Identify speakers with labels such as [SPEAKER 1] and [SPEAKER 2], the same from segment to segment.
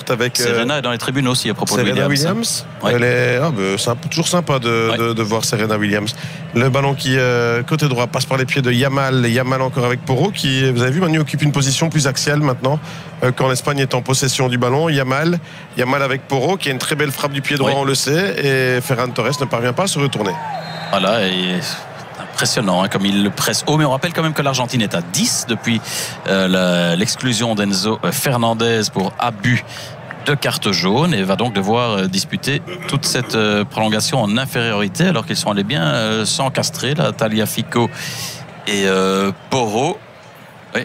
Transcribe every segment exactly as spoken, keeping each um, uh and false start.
[SPEAKER 1] est avec...
[SPEAKER 2] Serena euh, est dans les tribunes aussi à propos
[SPEAKER 1] Serena
[SPEAKER 2] de Williams.
[SPEAKER 1] Williams.
[SPEAKER 2] Ouais.
[SPEAKER 1] Elle est ah, bah, c'est un peu, toujours sympa de, ouais. de, de voir Serena Williams. Le ballon qui, euh, côté droit, passe par les pieds de Yamal. Yamal encore avec Porro qui, vous avez vu, Manu occupe une position plus axiale maintenant euh, quand l'Espagne est en possession du ballon. Yamal, Yamal avec Porro qui a une très belle frappe du pied droit, ouais. on le sait. Et Ferran Torres ne parvient pas à se retourner.
[SPEAKER 2] Voilà, et... impressionnant hein, comme il le presse haut, mais on rappelle quand même que l'Argentine est à dix depuis euh, l'exclusion d'Enzo Fernandez pour abus de carte jaune et va donc devoir euh, disputer toute cette euh, prolongation en infériorité alors qu'ils sont allés bien euh, s'encastrer là, Tagliafico et euh, Porro. Oui.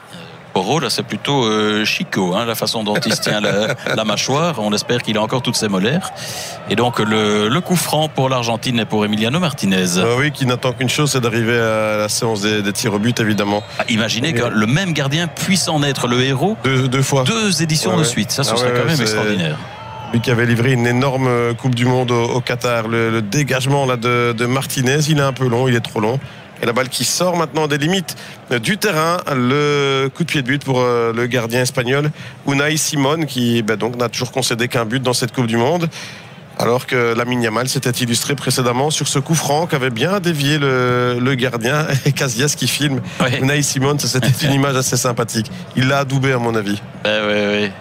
[SPEAKER 2] Porro, là c'est plutôt euh, Chico hein, la façon dont il se tient la, la mâchoire. On espère qu'il a encore toutes ses molaires. Et donc le, le coup franc pour l'Argentine et pour Emiliano Martinez.
[SPEAKER 1] Euh, oui, qui n'attend qu'une chose, c'est d'arriver à la séance des, des tirs au but, évidemment.
[SPEAKER 2] Ah, imaginez que le même gardien puisse en être le héros
[SPEAKER 1] deux, deux fois,
[SPEAKER 2] deux éditions
[SPEAKER 1] ouais,
[SPEAKER 2] de
[SPEAKER 1] ouais.
[SPEAKER 2] suite. Ça, ce
[SPEAKER 1] ah,
[SPEAKER 2] serait
[SPEAKER 1] ouais,
[SPEAKER 2] quand même
[SPEAKER 1] c'est...
[SPEAKER 2] extraordinaire.
[SPEAKER 1] Lui qui avait livré une énorme Coupe du Monde au, au Qatar. Le, le dégagement là de, de Martinez, il est un peu long, il est trop long. Et la balle qui sort maintenant des limites du terrain. Le coup de pied de but pour euh, le gardien espagnol Unai Simon qui ben, donc n'a toujours concédé qu'un but dans cette Coupe du Monde. Alors que Lamine Yamal s'était illustré précédemment sur ce coup franc qu'avait bien dévié le, le gardien. Et Casillas qui filme ouais. Unai Simon, c'était une image assez sympathique. Il l'a adoubé à mon avis.
[SPEAKER 2] Ben oui, oui.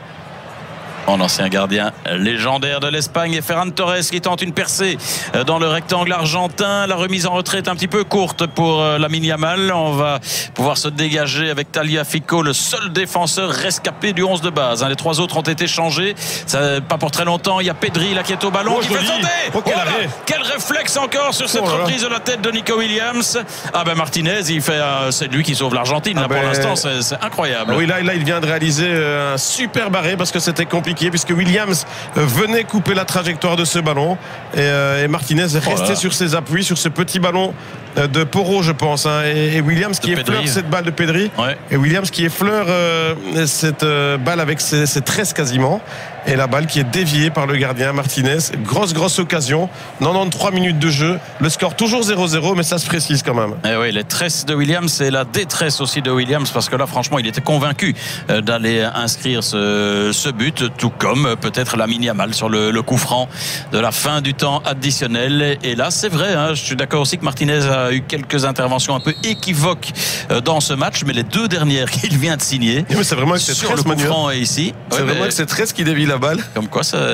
[SPEAKER 2] Mon ancien gardien légendaire de l'Espagne et Ferran Torres qui tente une percée dans le rectangle argentin. La remise en retraite un petit peu courte pour Lamine Yamal. On va pouvoir se dégager avec Tagliafico, le seul défenseur rescapé du onze de base. Les trois autres ont été changés. Ça, pas pour très longtemps. Il y a Pedri là qui est au ballon.
[SPEAKER 1] Oh,
[SPEAKER 2] qui fait sauter.
[SPEAKER 1] Oh, quel,
[SPEAKER 2] voilà. Quel réflexe encore sur cette oh, reprise de la tête de Nico Williams. Ah ben Martinez, il fait, euh, c'est lui qui sauve l'Argentine. Ah là, ben, pour l'instant, c'est, c'est incroyable.
[SPEAKER 1] Oui, là, là, il vient de réaliser un super barré parce que c'était compliqué. Puisque Williams venait couper la trajectoire de ce ballon et, euh, et Martinez est resté oh sur ses appuis sur ce petit ballon de Porro je pense hein, et, et Williams qui effleure Pedri. Cette balle de Pedri ouais. et Williams qui effleure euh, cette euh, balle avec ses, ses tresses quasiment et la balle qui est déviée par le gardien Martinez. Grosse grosse occasion, quatre-vingt-treize minutes de jeu, le score toujours zéro zéro mais ça se précise quand même.
[SPEAKER 2] Et oui, les tresses de Williams et la détresse aussi de Williams parce que là franchement il était convaincu d'aller inscrire ce, ce but, tout comme peut-être Lamine Yamal sur le, le coup franc de la fin du temps additionnel. Et là c'est vrai hein, je suis d'accord aussi que Martinez a eu quelques interventions un peu équivoques dans ce match, mais les deux dernières qu'il vient de signer
[SPEAKER 1] mais c'est vraiment que c'est
[SPEAKER 2] sur le coup franc et ici
[SPEAKER 1] c'est ouais, vraiment que c'est treize qui dévie la balle
[SPEAKER 2] comme quoi ça,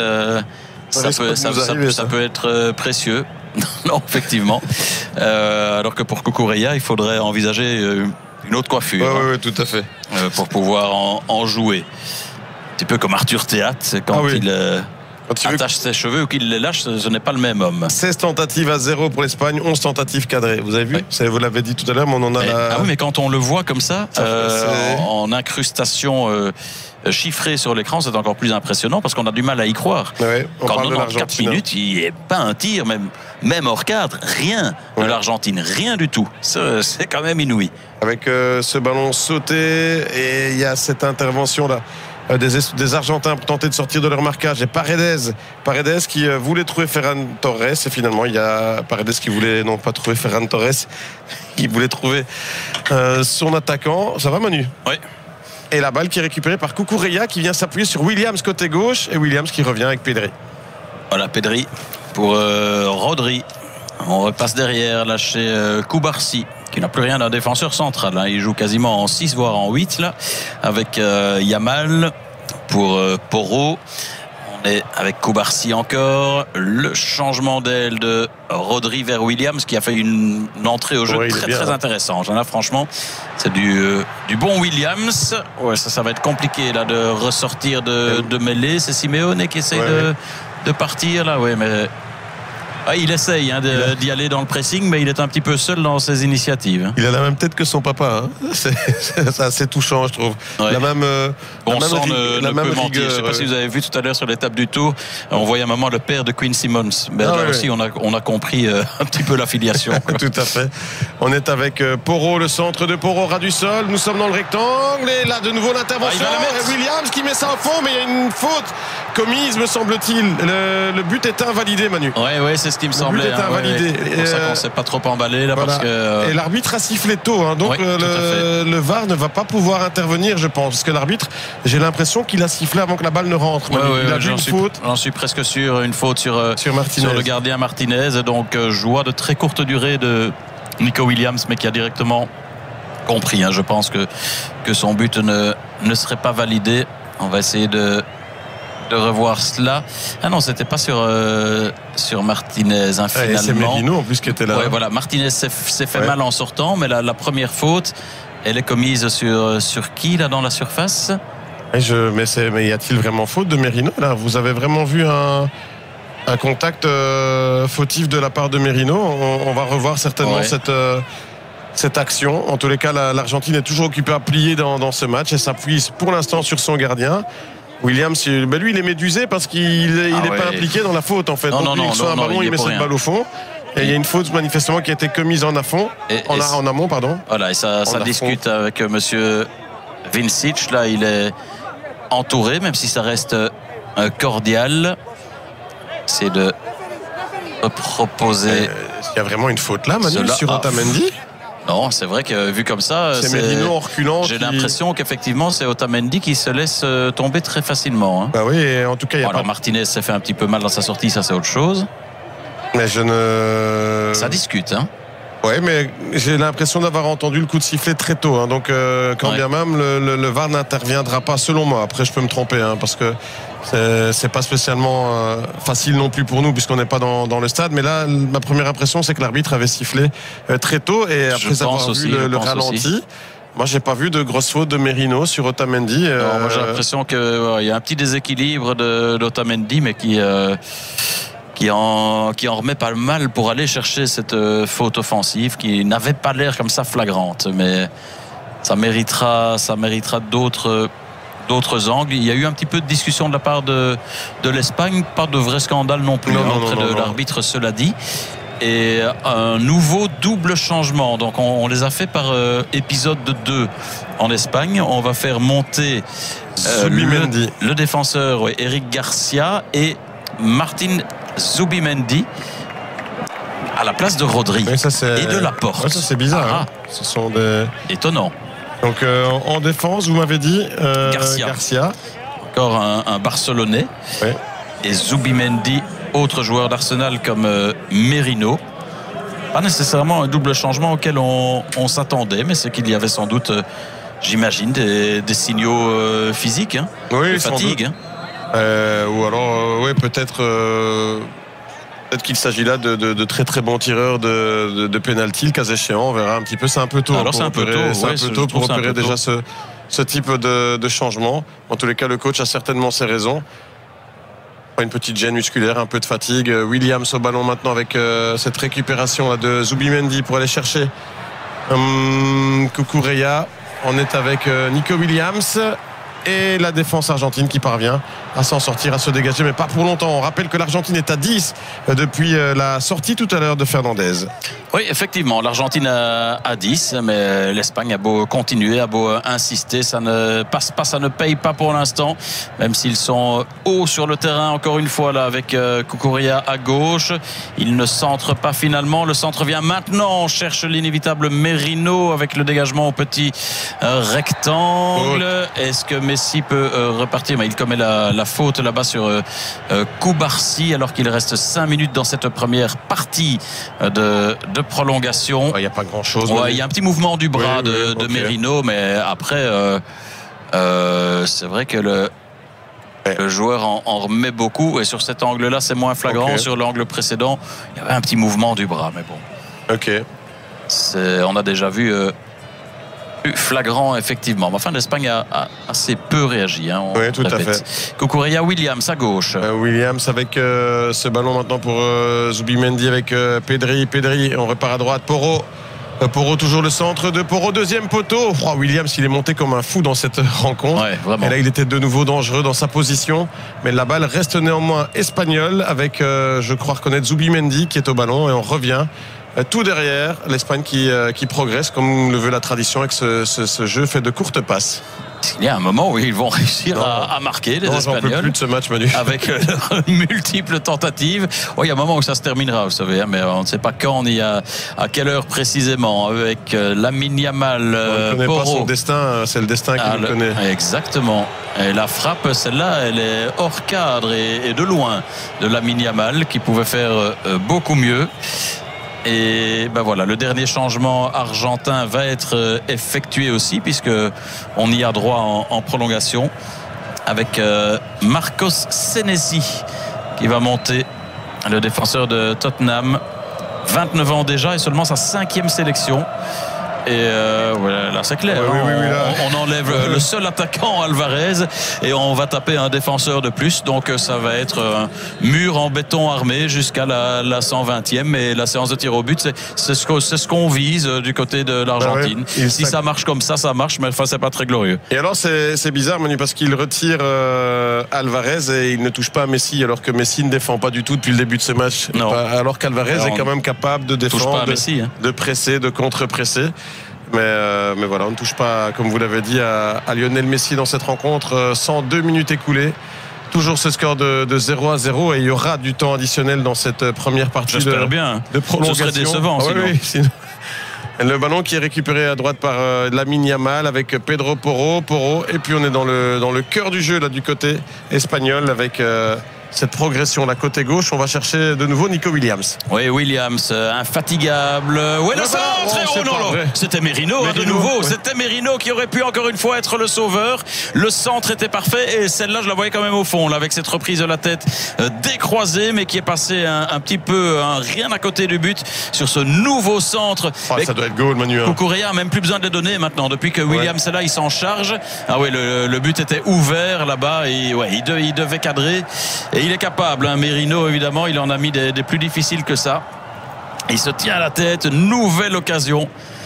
[SPEAKER 2] ça, peut, ça, ça, arriver, ça. ça peut être précieux. Non effectivement euh, alors que pour Cucurella il faudrait envisager une autre coiffure
[SPEAKER 1] ouais,
[SPEAKER 2] hein,
[SPEAKER 1] ouais, tout à fait
[SPEAKER 2] euh, pour pouvoir en, en jouer un petit peu comme Arthur Théâtre quand ah, oui. il euh, attache ses cheveux ou qu'il les lâche, ce n'est pas le même homme.
[SPEAKER 1] seize tentatives à zéro pour l'Espagne, onze tentatives cadrées. Vous avez vu oui. Ça, vous l'avez dit tout à l'heure, mais on en a
[SPEAKER 2] mais,
[SPEAKER 1] la...
[SPEAKER 2] Ah oui, mais quand on le voit comme ça, ça euh, en, en incrustation euh, chiffrée sur l'écran, c'est encore plus impressionnant parce qu'on a du mal à y croire.
[SPEAKER 1] Ouais, on
[SPEAKER 2] quand
[SPEAKER 1] parle de
[SPEAKER 2] quatre minutes, il n'y a pas un tir, même, même hors cadre, rien ouais. de l'Argentine, rien du tout. C'est, c'est quand même inouï.
[SPEAKER 1] Avec euh, ce ballon sauté et il y a cette intervention-là. Des, des Argentins pour tenter de sortir de leur marquage et Paredes Paredes qui euh, voulait trouver Ferran Torres et finalement il y a Paredes qui voulait non pas trouver Ferran Torres qui voulait trouver euh, son attaquant. Ça va Manu?
[SPEAKER 2] Oui.
[SPEAKER 1] Et la balle qui est récupérée par Cucurella qui vient s'appuyer sur Williams côté gauche et Williams qui revient avec Pedri.
[SPEAKER 2] Voilà Pedri pour euh, Rodri. On repasse derrière là chez euh, Cubarsí qui n'a plus rien d'un défenseur central hein. Il joue quasiment en six voire en huit là avec euh, Yamal pour euh, Porro. On est avec Cubarsí encore, le changement d'aile de Rodri vers Williams qui a fait une, une entrée au jeu ouais, très très intéressante là, franchement c'est du, euh, du bon Williams. Ouais, ça, ça va être compliqué là de ressortir de, de mêlée. C'est Simeone qui essaie ouais, de, ouais. de partir là ouais mais ah, il essaye hein, de, d'y aller dans le pressing, mais il est un petit peu seul dans ses initiatives.
[SPEAKER 1] Il a la même tête que son papa. Hein. C'est, c'est assez touchant, je trouve. Ouais. La même. Euh,
[SPEAKER 2] bon
[SPEAKER 1] la
[SPEAKER 2] sang
[SPEAKER 1] même,
[SPEAKER 2] ne,
[SPEAKER 1] la
[SPEAKER 2] ne
[SPEAKER 1] même
[SPEAKER 2] peut
[SPEAKER 1] rigueur,
[SPEAKER 2] mentir. Je ne sais pas
[SPEAKER 1] ouais.
[SPEAKER 2] si vous avez vu tout à l'heure sur l'étape du Tour, on voyait à un moment le père de Quinn Simmons. Mais ah, là ouais, aussi, ouais. on a on a compris euh, un petit peu l'affiliation.
[SPEAKER 1] Tout à fait. On est avec euh, Porro, le centre de Porro, ras du sol. Nous sommes dans le rectangle et là de nouveau l'intervention. Ah, et Williams qui met ça au fond, mais il y a une faute commise, me semble-t-il. Le, le but est invalidé, Manu.
[SPEAKER 2] Oui, ouais, c'est ce qui me
[SPEAKER 1] le
[SPEAKER 2] semblait.
[SPEAKER 1] But est
[SPEAKER 2] hein,
[SPEAKER 1] invalidé.
[SPEAKER 2] Ouais, c'est pour ça qu'on ne s'est pas trop emballé là, voilà. Parce que, euh...
[SPEAKER 1] Et l'arbitre a sifflé tôt, hein, donc oui, le, le V A R ne va pas pouvoir intervenir, je pense, parce que l'arbitre, j'ai l'impression qu'il a sifflé avant que la balle ne rentre.
[SPEAKER 2] Ouais,
[SPEAKER 1] Manu.
[SPEAKER 2] ouais,
[SPEAKER 1] il a
[SPEAKER 2] ouais,
[SPEAKER 1] vu une
[SPEAKER 2] suis,
[SPEAKER 1] faute.
[SPEAKER 2] J'en suis presque sûr, une faute sur,
[SPEAKER 1] sur,
[SPEAKER 2] sur le gardien Martinez. Et donc, euh, joie de très courte durée de Nico Williams, mais qui a directement compris. Hein, je pense que, que son but ne, ne serait pas validé. On va essayer de, de revoir cela. Ah non, c'était pas sur, euh, sur Martinez, hein, finalement.
[SPEAKER 1] Et c'est Merino en plus qui était là.
[SPEAKER 2] Ouais, voilà, Martinez s'est, s'est fait
[SPEAKER 1] ouais.
[SPEAKER 2] mal en sortant, mais la, la première faute, elle est commise sur, sur qui, là, dans la surface?
[SPEAKER 1] Et je, mais, c'est, mais y a-t-il vraiment faute de Merino, là? Vous avez vraiment vu un, un contact euh, fautif de la part de Merino? On, on va revoir certainement ouais. cette... Euh, cette action. En tous les cas, la, l'Argentine est toujours occupée à plier dans, dans ce match et s'appuie pour l'instant sur son gardien. Williams, ben lui, il est médusé parce qu'il n'est ah ouais. pas impliqué dans la faute, en fait.
[SPEAKER 2] Non,
[SPEAKER 1] Donc,
[SPEAKER 2] non,
[SPEAKER 1] lui,
[SPEAKER 2] non,
[SPEAKER 1] il soit
[SPEAKER 2] non,
[SPEAKER 1] un ballon,
[SPEAKER 2] non, il,
[SPEAKER 1] il met cette
[SPEAKER 2] rien.
[SPEAKER 1] balle au fond. Et, et il y a une faute, manifestement, qui a été commise en, affond,
[SPEAKER 2] et,
[SPEAKER 1] en,
[SPEAKER 2] et
[SPEAKER 1] en amont. Pardon.
[SPEAKER 2] Voilà, et ça, ça discute avec monsieur Vincic. Là, il est entouré, même si ça reste euh, cordial. C'est de proposer.
[SPEAKER 1] Euh, est-ce qu'il y a vraiment une faute là, Manu,
[SPEAKER 2] cela...
[SPEAKER 1] sur Otamendi?
[SPEAKER 2] Non, c'est vrai que vu comme ça,
[SPEAKER 1] c'est, c'est... Merino en reculant.
[SPEAKER 2] J'ai
[SPEAKER 1] qui...
[SPEAKER 2] l'impression qu'effectivement, c'est Otamendi qui se laisse tomber très facilement. Hein.
[SPEAKER 1] Bah oui, et en tout cas, il y a
[SPEAKER 2] bon,
[SPEAKER 1] pas.
[SPEAKER 2] Alors Martinez s'est fait un petit peu mal dans sa sortie, ça c'est autre chose.
[SPEAKER 1] Mais je ne.
[SPEAKER 2] Ça discute, hein.
[SPEAKER 1] Ouais, mais j'ai l'impression d'avoir entendu le coup de sifflet très tôt. Hein. Donc, euh, quand ouais. bien même, le, le, le V A R n'interviendra pas, selon moi. Après, je peux me tromper, hein, parce que c'est, c'est pas spécialement euh, facile non plus pour nous, puisqu'on n'est pas dans, dans le stade. Mais là, ma première impression, c'est que l'arbitre avait sifflé euh, très tôt. Et après
[SPEAKER 2] je
[SPEAKER 1] avoir
[SPEAKER 2] aussi,
[SPEAKER 1] vu le, le ralenti,
[SPEAKER 2] aussi.
[SPEAKER 1] moi, j'ai pas vu de grosse faute de Merino sur Otamendi.
[SPEAKER 2] Euh... Non, moi, j'ai l'impression qu'il ouais, y a un petit déséquilibre de, d'Otamendi, mais qui... Euh... Qui en, qui en remet pas mal pour aller chercher cette euh, faute offensive qui n'avait pas l'air comme ça flagrante, mais ça méritera, ça méritera d'autres, d'autres angles. Il y a eu un petit peu de discussion de la part de, de l'Espagne, pas de vrai scandale non plus non, hein, non, auprès non, de non, l'arbitre, non. Cela dit. Et un nouveau double changement. Donc on, on les a fait par euh, épisode de deux en Espagne. On va faire monter euh, le, le défenseur ouais, Eric Garcia et Martin Zubimendi à la place de Rodri
[SPEAKER 1] oui, ça, c'est...
[SPEAKER 2] et de Laporte.
[SPEAKER 1] Ouais, ça c'est bizarre.
[SPEAKER 2] Ah,
[SPEAKER 1] hein. Ce sont des...
[SPEAKER 2] étonnant.
[SPEAKER 1] Donc euh, en défense, vous m'avez dit euh,
[SPEAKER 2] Garcia.
[SPEAKER 1] Garcia.
[SPEAKER 2] Encore un, un Barcelonais.
[SPEAKER 1] Ouais.
[SPEAKER 2] Et Zubimendi, autre joueur d'Arsenal comme euh, Merino. Pas nécessairement un double changement auquel on, on s'attendait, mais c'est qu'il y avait sans doute, euh, j'imagine, des, des signaux euh, physiques, hein,
[SPEAKER 1] oui,
[SPEAKER 2] de fatigue. Hein.
[SPEAKER 1] Euh, ou alors, euh, oui, peut-être, euh, peut-être qu'il s'agit là de, de, de très très bons tireurs de, de, de pénalty. Le cas échéant, on verra un petit peu. C'est un peu tôt.
[SPEAKER 2] Alors c'est un peu tôt,
[SPEAKER 1] c'est
[SPEAKER 2] ouais,
[SPEAKER 1] un peu tôt pour opérer déjà
[SPEAKER 2] tôt.
[SPEAKER 1] ce, ce type de, de changement. En tous les cas, le coach a certainement ses raisons. Une petite gêne musculaire, un peu de fatigue. Williams au ballon maintenant avec euh, cette récupération là, de Zubimendi pour aller chercher hum, Cucurella. On est avec euh, Nico Williams. Et la défense argentine qui parvient à s'en sortir, à se dégager, mais pas pour longtemps. On rappelle que l'Argentine est à dix depuis la sortie tout à l'heure de Fernandez.
[SPEAKER 2] Oui, effectivement, l'Argentine a dix, mais l'Espagne a beau continuer, a beau insister, ça ne passe pas, ça ne paye pas pour l'instant, même s'ils sont hauts sur le terrain, encore une fois, là, avec Cucurella à gauche. Ils ne centrent pas finalement. Le centre vient maintenant. On cherche l'inévitable Merino avec le dégagement au petit rectangle. Oh. Est-ce que Messi peut repartir? Mais il commet la, la faute là-bas sur euh, Cubarsi, alors qu'il reste cinq minutes dans cette première partie de, de prolongation.
[SPEAKER 1] Il n'y a pas grand-chose.
[SPEAKER 2] Ouais, il y a un petit mouvement du bras oui, de, oui, de okay. Merino, mais après, euh, euh, c'est vrai que le, ouais. le joueur en, en remet beaucoup. Et sur cet angle-là, c'est moins flagrant. Okay. Sur l'angle précédent, il y avait un petit mouvement du bras, mais bon.
[SPEAKER 1] Ok.
[SPEAKER 2] C'est, on a déjà vu. Euh, flagrant effectivement. Enfin, l'Espagne a, a assez peu réagi. Hein,
[SPEAKER 1] oui, tout répète. à fait.
[SPEAKER 2] Cucurella, Williams à gauche.
[SPEAKER 1] Euh, Williams avec euh, ce ballon maintenant pour euh, Zubimendi avec euh, Pedri. Pedri, on repart à droite. Porro. Euh, Porro toujours le centre de Porro, deuxième poteau. Oh, Williams, il est monté comme un fou dans cette rencontre.
[SPEAKER 2] Ouais, vraiment.
[SPEAKER 1] Et là, il était de nouveau dangereux dans sa position. Mais la balle reste néanmoins espagnole avec, euh, je crois reconnaître Zubimendi qui est au ballon et on revient. Tout derrière, l'Espagne qui, euh, qui progresse comme le veut la tradition avec ce, ce, ce jeu fait de courtes passes.
[SPEAKER 2] Il y a un moment où ils vont réussir à, à marquer, les
[SPEAKER 1] non, Espagnols. J'en peux plus de ce match, Manu.
[SPEAKER 2] Avec leurs multiples tentatives. Oh, il y a un moment où ça se terminera, vous savez, hein, mais on ne sait pas quand ni à, à quelle heure précisément. Avec euh, Lamine Yamal, euh,
[SPEAKER 1] on ne connaît
[SPEAKER 2] Porro.
[SPEAKER 1] pas son destin, c'est le destin qui ah, le connaît.
[SPEAKER 2] Exactement. Et la frappe, celle-là, elle est hors cadre et, et de loin de Lamine Yamal, qui pouvait faire euh, beaucoup mieux. Et ben voilà, le dernier changement argentin va être effectué aussi, puisque on y a droit en, en prolongation avec euh, Marcos Senesi qui va monter, le défenseur de Tottenham, vingt-neuf ans déjà et seulement sa cinquième sélection. Et euh, voilà, là c'est clair,
[SPEAKER 1] ouais,
[SPEAKER 2] hein,
[SPEAKER 1] oui, oui, là.
[SPEAKER 2] On, on enlève le seul attaquant Alvarez et on va taper un défenseur de plus, donc ça va être un mur en béton armé jusqu'à la, la cent vingtième, et la séance de tir au but c'est, c'est ce, c'est ce qu'on vise du côté de l'Argentine. Ah ouais, si ça marche comme ça, ça marche, mais enfin c'est pas très glorieux.
[SPEAKER 1] Et alors c'est, c'est bizarre, Manu, parce qu'il retire euh, Alvarez et il ne touche pas à Messi, alors que Messi ne défend pas du tout depuis le début de ce match.
[SPEAKER 2] Non.
[SPEAKER 1] Alors qu'Alvarez alors est quand même capable de défendre,
[SPEAKER 2] Messi, hein.
[SPEAKER 1] de presser, de contre-presser. Mais, euh, mais voilà, on ne touche pas, comme vous l'avez dit, à, à Lionel Messi dans cette rencontre. cent deux minutes écoulées. Toujours ce score de, de zéro à zéro, et il y aura du temps additionnel dans cette première partie de,
[SPEAKER 2] bien.
[SPEAKER 1] de prolongation.
[SPEAKER 2] Ce serait décevant,
[SPEAKER 1] ah,
[SPEAKER 2] sinon.
[SPEAKER 1] Oui, sinon. Le ballon qui est récupéré à droite par euh, Lamine Yamal avec Pedro Porro, Porro. Et puis on est dans le, dans le cœur du jeu là, du côté espagnol avec... Euh, cette progression là côté gauche. On va chercher de nouveau Nico Williams.
[SPEAKER 2] Oui, Williams, euh, infatigable. Oui, le centre. Oh, non, non. C'était Merino, Merino hein, de nouveau. Oui. C'était Merino qui aurait pu encore une fois être le sauveur. Le centre était parfait et celle-là, je la voyais quand même au fond, là, avec cette reprise de la tête euh, décroisée, mais qui est passée un, un petit peu un, rien à côté du but sur ce nouveau centre.
[SPEAKER 1] Oh, ça doit être goal, Manu. Hein.
[SPEAKER 2] Cucurella a même plus besoin de les donner maintenant. Depuis que Williams ouais. est là, il s'en charge. Ah oui, le, le but était ouvert là-bas et ouais, il, de, il devait cadrer. Et il est capable, hein. Merino évidemment, il en a mis des, des plus difficiles que ça. Il se tient à la tête, nouvelle occasion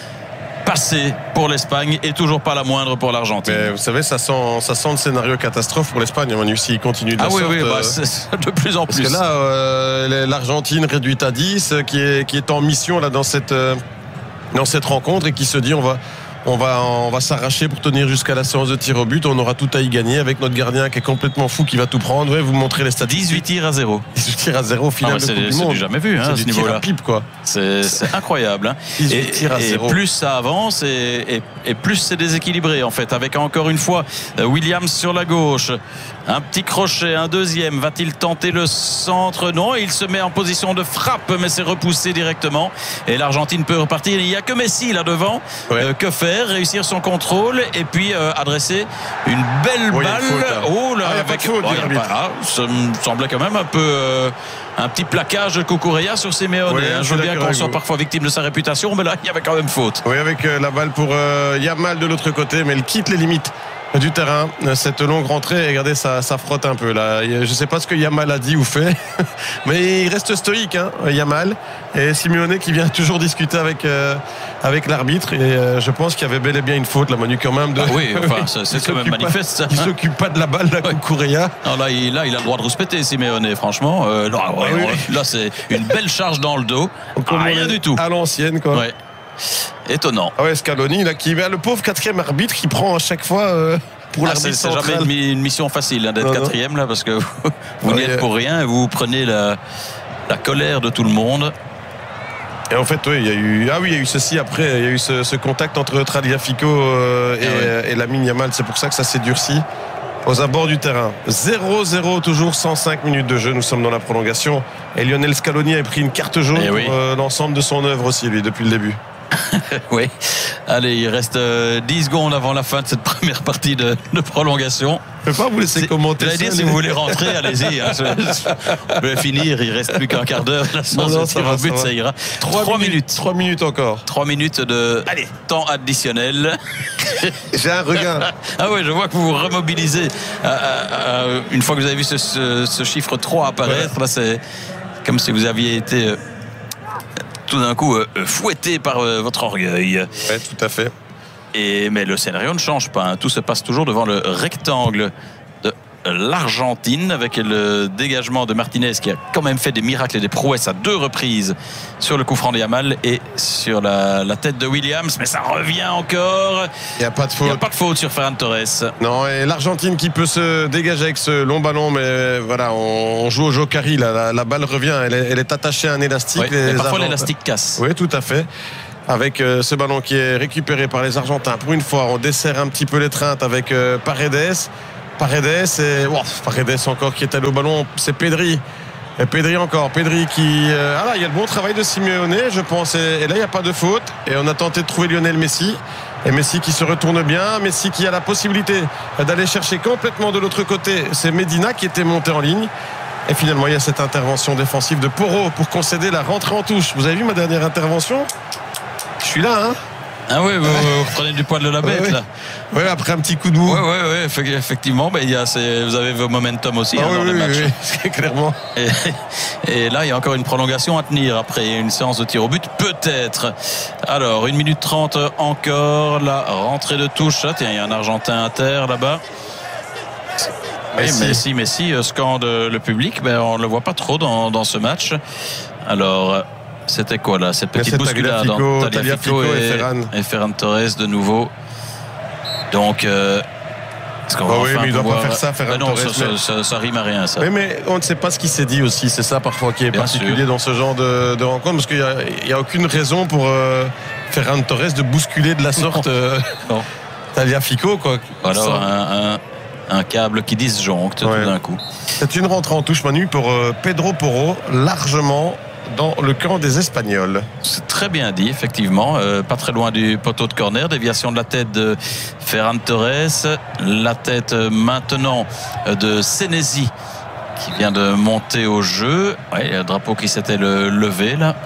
[SPEAKER 2] passée pour l'Espagne et toujours pas la moindre pour l'Argentine.
[SPEAKER 1] Mais vous savez, ça sent, ça sent le scénario catastrophe pour l'Espagne, Manu, s'il continue de
[SPEAKER 2] ah
[SPEAKER 1] la
[SPEAKER 2] oui,
[SPEAKER 1] sorte.
[SPEAKER 2] Oui, bah, c'est de plus en plus.
[SPEAKER 1] Parce que là, euh, l'Argentine réduite à dix, qui est, qui est en mission là, dans, cette, euh, dans cette rencontre et qui se dit on va... On va, on va s'arracher pour tenir jusqu'à la séance de tir au but. On aura tout à y gagner avec notre gardien qui est complètement fou, qui va tout prendre. Ouais, vous montrez les statistiques.
[SPEAKER 2] dix-huit tirs à zéro.
[SPEAKER 1] dix-huit tirs à zéro, final
[SPEAKER 2] ah,
[SPEAKER 1] de Coupe du Monde.
[SPEAKER 2] C'est du jamais vu, hein,
[SPEAKER 1] c'est
[SPEAKER 2] à
[SPEAKER 1] du
[SPEAKER 2] ce niveau-là.
[SPEAKER 1] Pipe, quoi.
[SPEAKER 2] C'est, c'est incroyable. Hein.
[SPEAKER 1] dix-huit et, tirs à
[SPEAKER 2] et
[SPEAKER 1] zéro.
[SPEAKER 2] Plus ça avance et, et, et plus c'est déséquilibré en fait. Avec encore une fois Williams sur la gauche. Un petit crochet, un deuxième. Va-t-il tenter le centre? Non, il se met en position de frappe, mais c'est repoussé directement. Et l'Argentine peut repartir. Il n'y a que Messi là devant. Ouais. Euh, que faire? Réussir son contrôle et puis euh, adresser une belle
[SPEAKER 1] oui,
[SPEAKER 2] balle.
[SPEAKER 1] Faute, hein.
[SPEAKER 2] Oh là,
[SPEAKER 1] ah,
[SPEAKER 2] avec
[SPEAKER 1] faute,
[SPEAKER 2] oh, voilà, ça me semblait quand même un peu euh, un petit plaquage de Cucurella sur Simeone. Oui, hein. Je veux bien qu'on soit parfois victime de sa réputation, mais là il y avait quand même faute.
[SPEAKER 1] Oui, avec euh, la balle pour euh, Yamal de l'autre côté, mais elle quitte les limites du terrain, cette longue rentrée. Regardez, ça, ça frotte un peu là. Je ne sais pas ce que Yamal a dit ou fait, mais il reste stoïque, hein, Yamal. Et Simeone qui vient toujours discuter avec, euh, avec l'arbitre. Et euh, je pense qu'il y avait bel et bien une faute, là, Manu, quand même. De...
[SPEAKER 2] Ah oui, enfin, c'est, c'est quand même manifeste.
[SPEAKER 1] Pas, il ne s'occupe pas de la balle, là, comme Cucurella.
[SPEAKER 2] Non, là, il, là, il a le droit de rouspéter, Simeone, franchement. Euh, non, ouais, oui. ouais, là, c'est une belle charge dans le dos. Ah, rien du tout.
[SPEAKER 1] À l'ancienne, quoi.
[SPEAKER 2] Ouais. Étonnant.
[SPEAKER 1] Ah ouais, Scaloni, là, qui le pauvre quatrième arbitre qui prend à chaque fois euh, pour
[SPEAKER 2] ah,
[SPEAKER 1] l'arbitre
[SPEAKER 2] c'est,
[SPEAKER 1] central.
[SPEAKER 2] c'est jamais une mission facile hein, d'être non, quatrième non. là, parce que vous, vous ouais, n'y êtes pour rien et vous prenez la, la colère de tout le monde.
[SPEAKER 1] Et en fait, oui, il y a eu, ah oui, il y a eu ceci après, il y a eu ce, ce contact entre Tagliafico euh, et, ah ouais. et Lamine Yamal. C'est pour ça que ça s'est durci aux abords du terrain. zéro zéro toujours, cent cinq minutes de jeu. Nous sommes dans la prolongation. Et Lionel Scaloni a pris une carte jaune eh pour oui. euh, l'ensemble de son œuvre aussi, lui, depuis le début.
[SPEAKER 2] Oui. Allez, il reste euh, dix secondes avant la fin de cette première partie de, de prolongation.
[SPEAKER 1] Je ne peux pas vous laisser
[SPEAKER 2] c'est,
[SPEAKER 1] commenter
[SPEAKER 2] ça. Dire, si vous voulez rentrer, allez-y. Hein, on peut finir, il ne reste plus qu'un quart d'heure. La séance de tir au but, ça, ça ira.
[SPEAKER 1] Trois, Trois minutes. minutes. Trois minutes encore.
[SPEAKER 2] Trois minutes de allez, temps additionnel.
[SPEAKER 1] J'ai un regain.
[SPEAKER 2] Ah oui, je vois que vous vous remobilisez. Euh, euh, une fois que vous avez vu ce, ce, ce chiffre trois apparaître, ouais. Là, c'est comme si vous aviez été... Euh, tout d'un coup euh, fouetté par euh, votre orgueil.
[SPEAKER 1] Oui, tout à fait.
[SPEAKER 2] Et, mais le scénario ne change pas. Hein. Tout se passe toujours devant le rectangle de l'Argentine avec le dégagement de Martinez qui a quand même fait des miracles et des prouesses à deux reprises sur le coup franc de Yamal et sur la, la tête de Williams, mais ça revient encore.
[SPEAKER 1] Il n'y a pas de faute.
[SPEAKER 2] Il n'y a pas de faute sur Ferran Torres.
[SPEAKER 1] Non, et l'Argentine qui peut se dégager avec ce long ballon, mais voilà, on joue au Jokari, la, la, la balle revient, elle est, elle est attachée à un élastique.
[SPEAKER 2] Oui,
[SPEAKER 1] les
[SPEAKER 2] et parfois
[SPEAKER 1] Argentins...
[SPEAKER 2] l'élastique casse.
[SPEAKER 1] Oui, tout à fait. Avec euh, ce ballon qui est récupéré par les Argentins. Pour une fois, on dessert un petit peu l'étreinte avec euh, Paredes. Paredes, et oh, Paredes encore qui est allé au ballon, c'est Pedri. Et Pedri encore, Pedri qui... Euh, ah là, il y a le bon travail de Simeone, je pense. Et, et là, il n'y a pas de faute. Et on a tenté de trouver Lionel Messi. Et Messi qui se retourne bien. Messi qui a la possibilité d'aller chercher complètement de l'autre côté. C'est Medina qui était monté en ligne. Et finalement, il y a cette intervention défensive de Porro pour concéder la rentrée en touche. Vous avez vu ma dernière intervention ? Je suis là, hein ?
[SPEAKER 2] Ah oui, vous, vous prenez du poil de la bête,
[SPEAKER 1] ouais,
[SPEAKER 2] là.
[SPEAKER 1] Oui, après un petit coup de mou.
[SPEAKER 2] Oui, oui, oui, effectivement. Ben, il y a, vous avez vos momentum aussi, ah, hein,
[SPEAKER 1] oui,
[SPEAKER 2] dans
[SPEAKER 1] oui,
[SPEAKER 2] les matchs.
[SPEAKER 1] Oui, oui, clairement.
[SPEAKER 2] Et, et là, il y a encore une prolongation à tenir après une séance de tir au but, peut-être. Alors, une minute trente encore. La rentrée de touche. Ah, tiens, il y a un Argentin à terre là-bas. Messi, oui, Messi, Messi scande le public. Ben, on ne le voit pas trop dans, dans ce match. Alors... C'était quoi là, cette petite bousculade entre Tagliafico et, et, Ferran. et Ferran Torres de nouveau. Donc, euh, est-ce qu'on va
[SPEAKER 1] oh oui,
[SPEAKER 2] enfin
[SPEAKER 1] mais il ne
[SPEAKER 2] pouvoir...
[SPEAKER 1] doit pas faire ça, Ferran
[SPEAKER 2] ben non,
[SPEAKER 1] Torres.
[SPEAKER 2] Ça, mais... ça, ça, ça rime à rien, ça.
[SPEAKER 1] Oui, mais on ne sait pas ce qui s'est dit aussi. C'est ça parfois qui est Bien particulier sûr. Dans ce genre de, de rencontre, parce qu'il n'y a, a aucune raison pour euh, Ferran Torres de bousculer de la sorte euh, Tagliafico, quoi.
[SPEAKER 2] Ou alors un, un, un câble qui disjoncte ouais. tout d'un coup.
[SPEAKER 1] C'est une rentrée en touche, Manu, pour euh, Pedro Porro, largement dans le camp des Espagnols.
[SPEAKER 2] C'est très bien dit, effectivement. Euh, pas très loin du poteau de corner. Déviation de la tête de Ferran Torres. La tête maintenant de Senesi qui vient de monter au jeu. Ouais, le drapeau qui s'était levé là.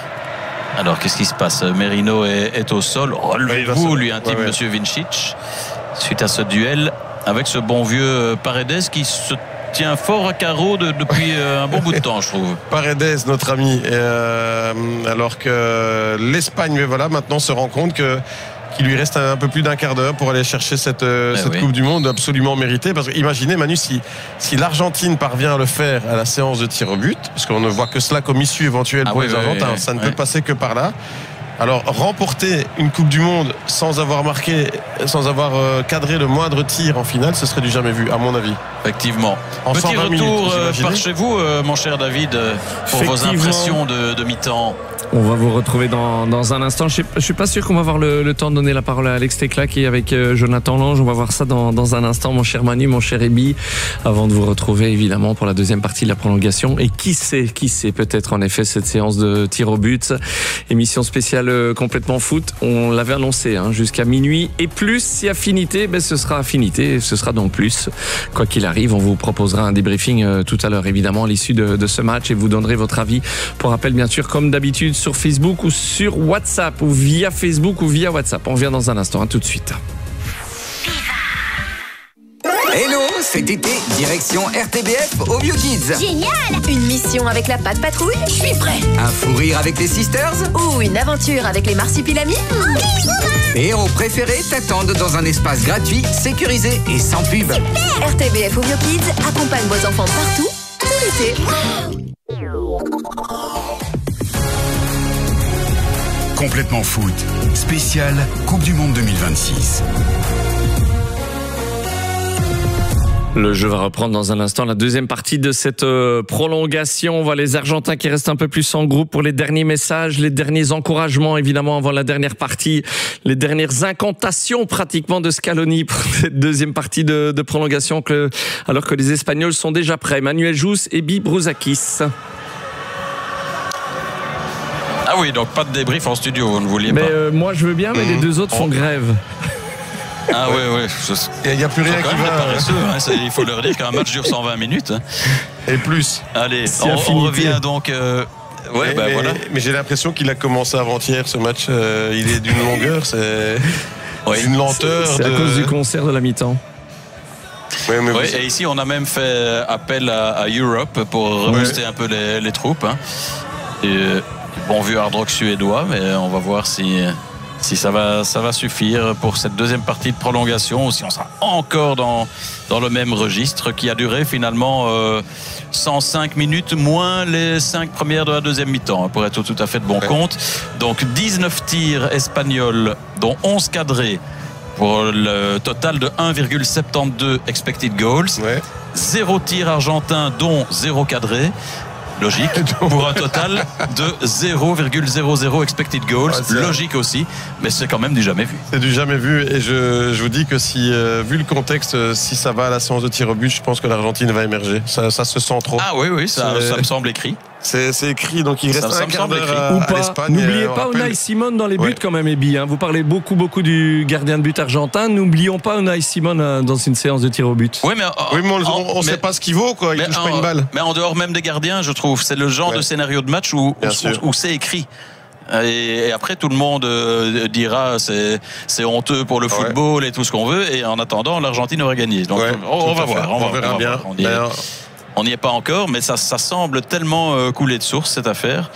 [SPEAKER 2] Alors qu'est-ce qui se passe? Merino est, est au sol. Relevez-vous, ouais, lui intime ouais, ouais. Monsieur Vincic suite à ce duel avec ce bon vieux Paredes qui se tient fort à carreau de, depuis un bon bout de temps, je trouve.
[SPEAKER 1] Paredes, notre ami, euh, alors que l'Espagne, mais voilà, maintenant se rend compte que qu'il lui reste un peu plus d'un quart d'heure pour aller chercher cette, eh cette oui. Coupe du Monde absolument méritée. Parce que imaginez, Manu, si, si l'Argentine parvient à le faire à la séance de tir au but, parce qu'on ne voit que cela comme issue éventuelle ah pour oui, les Argentins, oui, ça ne oui. peut passer que par là. Alors, remporter une Coupe du Monde sans avoir marqué, sans avoir euh, cadré le moindre tir en finale, ce serait du jamais vu, à mon avis.
[SPEAKER 2] Effectivement.
[SPEAKER 1] En
[SPEAKER 2] Petit retour
[SPEAKER 1] minutes,
[SPEAKER 2] euh, par chez vous, euh, mon cher David, pour vos impressions de, de mi-temps.
[SPEAKER 3] On va vous retrouver dans, dans un instant. Je ne suis pas sûr qu'on va avoir le, le temps de donner la parole à Alex Tecla qui est avec euh, Jonathan Lange. On va voir ça dans, dans un instant, mon cher Manu, mon cher Ebi, avant de vous retrouver évidemment pour la deuxième partie de la prolongation. Et qui sait, qui sait peut-être en effet cette séance de tir au but. Émission spéciale euh, complètement foot. On l'avait annoncé hein, jusqu'à minuit. Et plus, si affinité, ben, ce sera affinité. Ce sera donc plus. Quoi qu'il arrive, on vous proposera un débriefing euh, tout à l'heure évidemment à l'issue de, de ce match et vous donnerez votre avis. Pour rappel, bien sûr, comme d'habitude, sur Facebook ou sur WhatsApp ou via Facebook ou via WhatsApp. On revient dans un instant, à tout de suite.
[SPEAKER 4] Hello, cet été, direction R T B F au Bio Kids.
[SPEAKER 5] Génial! Une mission avec la Patte Patrouille? Je suis prêt.
[SPEAKER 4] Un fou rire avec les Sisters?
[SPEAKER 5] Ou une aventure avec les Marsupilamis?
[SPEAKER 4] Tes héros préférés t'attendent dans un espace gratuit, sécurisé et sans pub.
[SPEAKER 5] Super! R T B F au Bio Kids accompagne vos enfants partout, tout l'été.
[SPEAKER 6] Complètement foot, spécial Coupe du Monde deux mille vingt-six.
[SPEAKER 3] Le jeu va reprendre dans un instant la deuxième partie de cette euh, prolongation. On voit les Argentins qui restent un peu plus en groupe pour les derniers messages, les derniers encouragements évidemment avant la dernière partie, les dernières incantations pratiquement de Scaloni pour cette deuxième partie de, de prolongation que, alors que les Espagnols sont déjà prêts. Manuel Jousse et Ebi Brouzakis.
[SPEAKER 2] Ah oui, donc pas de débrief en studio, vous ne vouliez
[SPEAKER 3] mais
[SPEAKER 2] pas.
[SPEAKER 3] Euh, moi je veux bien, mais mmh. les deux autres font grève.
[SPEAKER 2] Ah oui, oui.
[SPEAKER 1] Il n'y a plus rien qui va.
[SPEAKER 2] Paresseux, hein, il faut leur dire qu'un match dure cent vingt minutes.
[SPEAKER 1] Et plus.
[SPEAKER 2] Allez, on, on revient donc. Euh, ouais,
[SPEAKER 1] mais,
[SPEAKER 2] bah,
[SPEAKER 1] mais,
[SPEAKER 2] voilà.
[SPEAKER 1] mais j'ai l'impression qu'il a commencé avant-hier ce match. Euh, il est d'une longueur, c'est oui. une lenteur.
[SPEAKER 3] C'est, c'est
[SPEAKER 1] de...
[SPEAKER 3] à cause du concert de la mi-temps.
[SPEAKER 2] Oui, mais oui, et ici, on a même fait appel à, à Europe pour rebooster ouais. un peu les, les troupes. Hein. Et, bon vieux hard rock suédois, mais on va voir si. si ça va, ça va suffire pour cette deuxième partie de prolongation, ou si on sera encore dans, dans le même registre qui a duré finalement euh, cent cinq minutes, moins les cinq premières de la deuxième mi-temps, pour être tout à fait de bon ouais. compte. Donc dix-neuf tirs espagnols, dont onze cadrés, pour le total de un virgule soixante-douze expected goals. Ouais. Zéro tir argentin, dont zéro cadré. Logique, pour un total de zéro virgule zéro zéro expected goals. Ouais, logique aussi, mais c'est quand même du jamais vu.
[SPEAKER 1] C'est du jamais vu, et je, je vous dis que si, euh, vu le contexte, si ça va à la séance de tir au but, je pense que l'Argentine va émerger. Ça, ça se sent trop.
[SPEAKER 2] Ah oui, oui, ça, ça me semble écrit.
[SPEAKER 1] C'est, c'est écrit, donc il reste ça un quart d'heure à,
[SPEAKER 3] Ou
[SPEAKER 1] à
[SPEAKER 3] pas.
[SPEAKER 1] l'Espagne.
[SPEAKER 3] N'oubliez pas Unai Simon dans les buts ouais. quand même, Ebi. Hein. Vous parlez beaucoup, beaucoup du gardien de but argentin. N'oublions pas Unai Simon euh, dans une séance de tir au but.
[SPEAKER 2] Oui, mais, euh,
[SPEAKER 1] oui, mais on ne sait pas ce qu'il vaut, quoi. Il touche
[SPEAKER 2] en,
[SPEAKER 1] pas une balle.
[SPEAKER 2] Mais en dehors même des gardiens, je trouve, c'est le genre ouais. de scénario de match où, où, où c'est écrit. Et, et après tout le monde euh, dira c'est, c'est honteux pour le football ouais. et tout ce qu'on veut, et en attendant l'Argentine aurait gagné. Donc ouais, on, on, va voir, on, on va
[SPEAKER 1] verra bien.
[SPEAKER 2] On y, est, on n'y est pas encore, mais ça, ça semble tellement euh, couler de source cette affaire.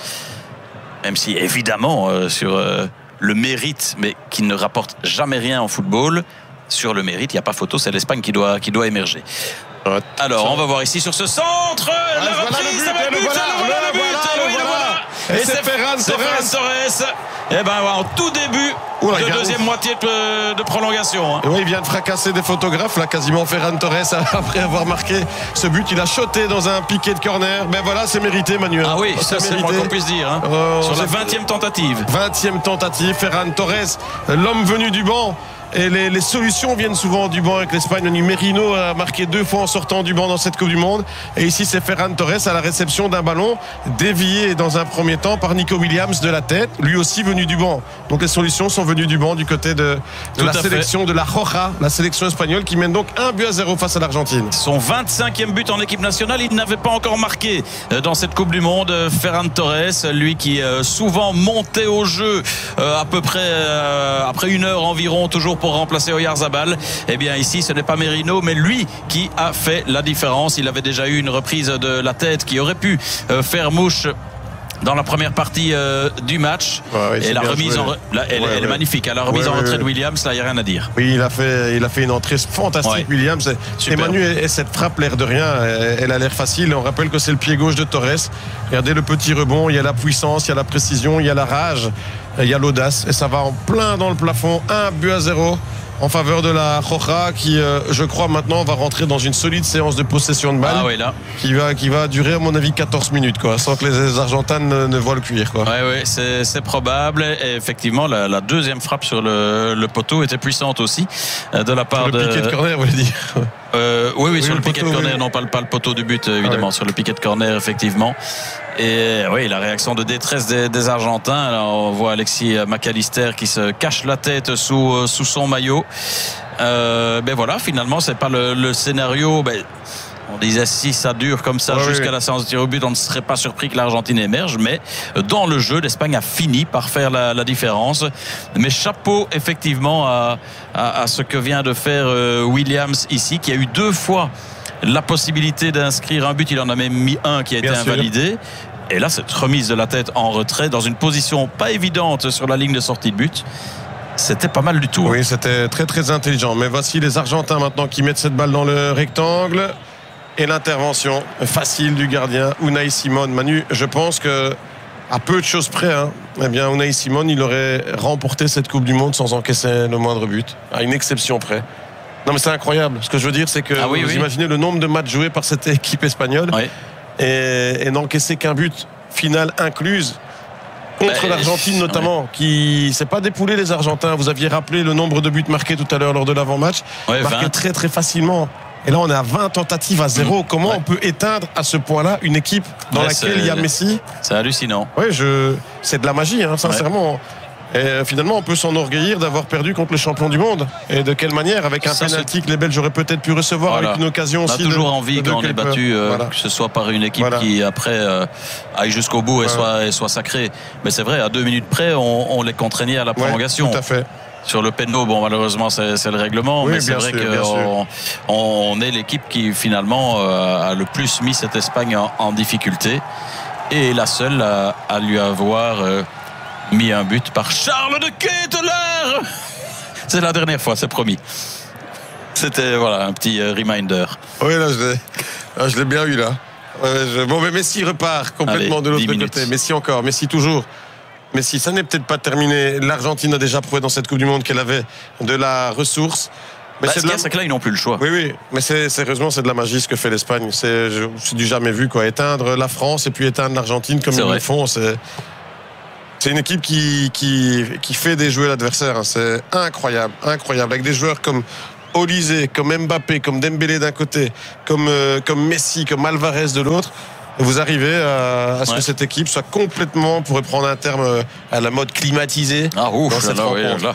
[SPEAKER 2] Même si évidemment euh, sur euh, le mérite, mais qui ne rapporte jamais rien en football, sur le mérite il n'y a pas photo, c'est l'Espagne qui doit, qui doit émerger. Ouais, alors ça. On va voir ici sur ce centre ah, la reprise, ça va le but, le voilà, le but, le voilà. Et c'est Ferran Torres. Et ben en tout début Ouh, de deuxième moitié de, de prolongation. Hein.
[SPEAKER 1] Et oui, il vient de fracasser des photographes là, quasiment Ferran Torres après avoir marqué ce but. Il a shoté dans un piqué de corner. Ben voilà, c'est mérité, Manuel.
[SPEAKER 2] Ah oui, ça c'est le moins qu'on puisse dire. Hein. Euh, Sur la vingtième tentative.
[SPEAKER 1] vingtième tentative, Ferran Torres, l'homme venu du banc. Et les, les solutions viennent souvent du banc avec l'Espagne. Merino a marqué deux fois en sortant du banc dans cette Coupe du Monde. Et ici, c'est Ferran Torres à la réception d'un ballon dévié dans un premier temps par Nico Williams de la tête, lui aussi venu du banc. Donc les solutions sont venues du banc du côté de, de la sélection fait. de la Roja, la sélection espagnole qui mène donc un but à zéro face à l'Argentine.
[SPEAKER 2] Son vingt-cinquième but en équipe nationale, il n'avait pas encore marqué dans cette Coupe du Monde. Ferran Torres, lui qui souvent montait au jeu à peu près après une heure environ, toujours pour remplacer Oyarzabal. Eh bien ici ce n'est pas Merino mais lui qui a fait la différence. Il avait déjà eu une reprise de la tête qui aurait pu faire mouche dans la première partie euh, du match. Ouais, ouais, et la remise en, là, elle, ouais, elle ouais. est magnifique. À la remise ouais, en retrait ouais, de Williams, là il n'y a rien à dire.
[SPEAKER 1] Oui, il a fait, il a fait une entrée fantastique ouais. Williams. Emmanuel, et cette frappe, l'air de rien, elle a l'air facile. On rappelle que c'est le pied gauche de Torres. Regardez le petit rebond, il y a la puissance, il y a la précision, il y a la rage, il y a l'audace. Et ça va en plein dans le plafond. Un but à zéro en faveur de la Roja qui, euh, je crois, maintenant va rentrer dans une solide séance de possession de balle
[SPEAKER 2] ah, oui, là.
[SPEAKER 1] qui, va, qui va durer, à mon avis, quatorze minutes, quoi, sans que les Argentins ne, ne voient le cuir.
[SPEAKER 2] Oui, ouais, c'est, c'est probable. Et effectivement, la, la deuxième frappe sur le, le poteau était puissante aussi, de la part
[SPEAKER 1] sur le
[SPEAKER 2] de.
[SPEAKER 1] Le piqué de corner, vous voulez dire
[SPEAKER 2] euh, Oui, oui, oui, sur le, le piqué poteau, de corner, oui. non pas, pas le poteau du but, évidemment, ah, oui. sur le piqué de corner, effectivement. Et oui, la réaction de détresse des, des Argentins. Alors, on voit Alexis McAllister qui se cache la tête sous, sous son maillot. Euh, ben voilà, finalement, c'est pas le, le scénario. Ben, on disait si ça dure comme ça ouais, jusqu'à oui. la séance de tir au but, on ne serait pas surpris que l'Argentine émerge. Mais dans le jeu, l'Espagne a fini par faire la, la différence. Mais chapeau effectivement à, à, à ce que vient de faire euh, Williams ici, qui a eu deux fois la possibilité d'inscrire un but. Il en a même mis un qui a Bien été sûr. invalidé. Et là, cette remise de la tête en retrait dans une position pas évidente sur la ligne de sortie de but, c'était pas mal du tout.
[SPEAKER 1] Oui, c'était très très intelligent. Mais voici les Argentins maintenant qui mettent cette balle dans le rectangle. Et l'intervention facile du gardien Unai Simon. Manu, je pense que à peu de choses près, hein, eh bien Unai Simon, il aurait remporté cette Coupe du Monde sans encaisser le moindre but, à une exception près. Non mais c'est incroyable. Ce que je veux dire, c'est que ah oui, vous oui. imaginez le nombre de matchs joués par cette équipe espagnole. Oui. Et, et n'encaisser qu'un but final incluse contre bah, l'Argentine notamment, ouais. qui c'est pas dépoulé les Argentins. Vous aviez rappelé le nombre de buts marqués tout à l'heure lors de l'avant-match, ouais, marqués vingt. très très facilement. Et là on est à vingt tentatives à zéro. Mmh. Comment ouais. on peut éteindre à ce point-là une équipe dans ouais, laquelle il y a Messi?
[SPEAKER 2] C'est hallucinant.
[SPEAKER 1] Oui, je c'est de la magie, hein, sincèrement. Ouais. Et finalement, on peut s'enorgueillir d'avoir perdu contre le champion du monde. Et de quelle manière? Avec un pénalty que les Belges auraient peut-être pu recevoir, voilà. avec une occasion aussi.
[SPEAKER 2] On a toujours
[SPEAKER 1] de,
[SPEAKER 2] envie de quand on est battu, euh, voilà. que ce soit par une équipe voilà. qui après euh, aille jusqu'au bout et, voilà. soit, et soit sacrée. Mais c'est vrai, à deux minutes près, on, on les contraignait à la prolongation.
[SPEAKER 1] Ouais, tout à fait.
[SPEAKER 2] Sur le péno, bon malheureusement c'est, c'est le règlement, oui, mais c'est vrai qu'on on est l'équipe qui finalement euh, a le plus mis cette Espagne en, en difficulté et la seule à, à lui avoir euh, mis un but par Charles de Ketelaere. C'est la dernière fois, c'est promis. C'était voilà un petit euh, reminder.
[SPEAKER 1] Oui, là, je l'ai, là, je l'ai bien eu, là. Ouais, je... Bon, mais Messi repart complètement Allez, de l'autre côté. Messi encore, Messi toujours. Messi, ça n'est peut-être pas terminé. L'Argentine a déjà prouvé dans cette Coupe du Monde qu'elle avait de la ressource.
[SPEAKER 2] Mais bah, c'est, la... c'est que là, ils n'ont plus le choix.
[SPEAKER 1] Oui, oui. Mais c'est, sérieusement, c'est de la magie ce que fait l'Espagne. C'est, je, c'est du jamais vu, quoi. Éteindre la France et puis éteindre l'Argentine comme c'est ils vrai. le font, c'est... C'est une équipe qui, qui, qui fait déjouer l'adversaire. Hein. C'est incroyable, incroyable. Avec des joueurs comme Olysée, comme Mbappé, comme Dembélé d'un côté, comme, euh, comme Messi, comme Alvarez de l'autre. Vous arrivez à, à ce ouais. que cette équipe soit complètement, on pourrait prendre un terme à la mode climatisée.
[SPEAKER 2] Ah ouf, là, là, oui, là.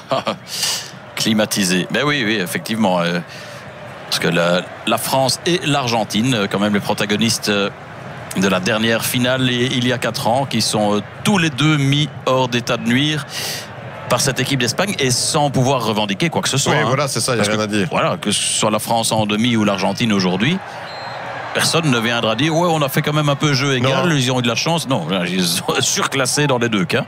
[SPEAKER 2] Climatisée. Ben oui, oui, effectivement. Euh, parce que la, la France et l'Argentine, quand même les protagonistes de la dernière finale il y a quatre ans, qui sont tous les deux mis hors d'état de nuire par cette équipe d'Espagne et sans pouvoir revendiquer quoi que ce soit.
[SPEAKER 1] Oui,
[SPEAKER 2] hein.
[SPEAKER 1] voilà, c'est ça, il n'y a rien
[SPEAKER 2] que,
[SPEAKER 1] à dire.
[SPEAKER 2] Voilà, que ce soit la France en demi ou l'Argentine aujourd'hui, personne ne viendra dire ouais, on a fait quand même un peu jeu égal, non. Ils ont eu de la chance. Non, ils sont surclassés dans les deux cas.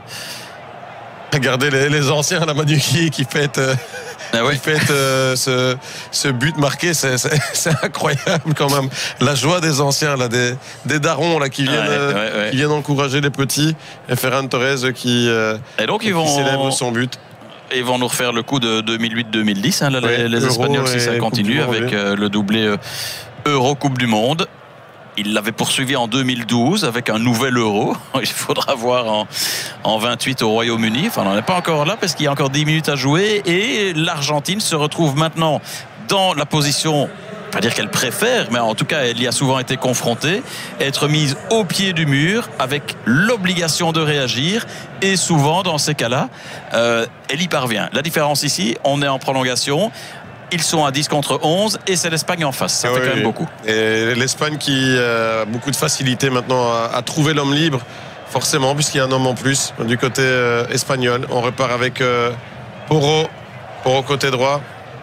[SPEAKER 1] Regardez les, les anciens, la Manu qui, qui fête, euh, ah ouais. qui fête euh, ce, ce but marqué, c'est, c'est, c'est incroyable quand même. La joie des anciens, là, des, des darons là, qui, viennent, ouais, euh, ouais, ouais. qui viennent encourager les petits. Et Ferran Torres qui, euh,
[SPEAKER 2] et donc, ils
[SPEAKER 1] qui
[SPEAKER 2] vont...
[SPEAKER 1] célèbre son but.
[SPEAKER 2] Ils vont nous refaire le coup de deux mille huit deux mille dix, hein, là, oui, les, les Espagnols, si ça continue, avec euh, le doublé euh, Euro Coupe du Monde. Il l'avait poursuivi en deux mille douze avec un nouvel Euro. Il faudra voir en, en vingt-huit au Royaume-Uni. Enfin, on n'en est pas encore là parce qu'il y a encore dix minutes à jouer. Et l'Argentine se retrouve maintenant dans la position, pas dire qu'elle préfère, mais en tout cas, elle y a souvent été confrontée, être mise au pied du mur avec l'obligation de réagir. Et souvent, dans ces cas-là, euh, elle y parvient. La différence ici, on est en prolongation. Ils sont à dix contre onze et c'est l'Espagne en face. Ça ah fait oui, quand même beaucoup.
[SPEAKER 1] Et l'Espagne qui a beaucoup de facilité maintenant à, à trouver l'homme libre, forcément, puisqu'il y a un homme en plus du côté euh, espagnol. On repart avec euh, Porro, Porro côté droit.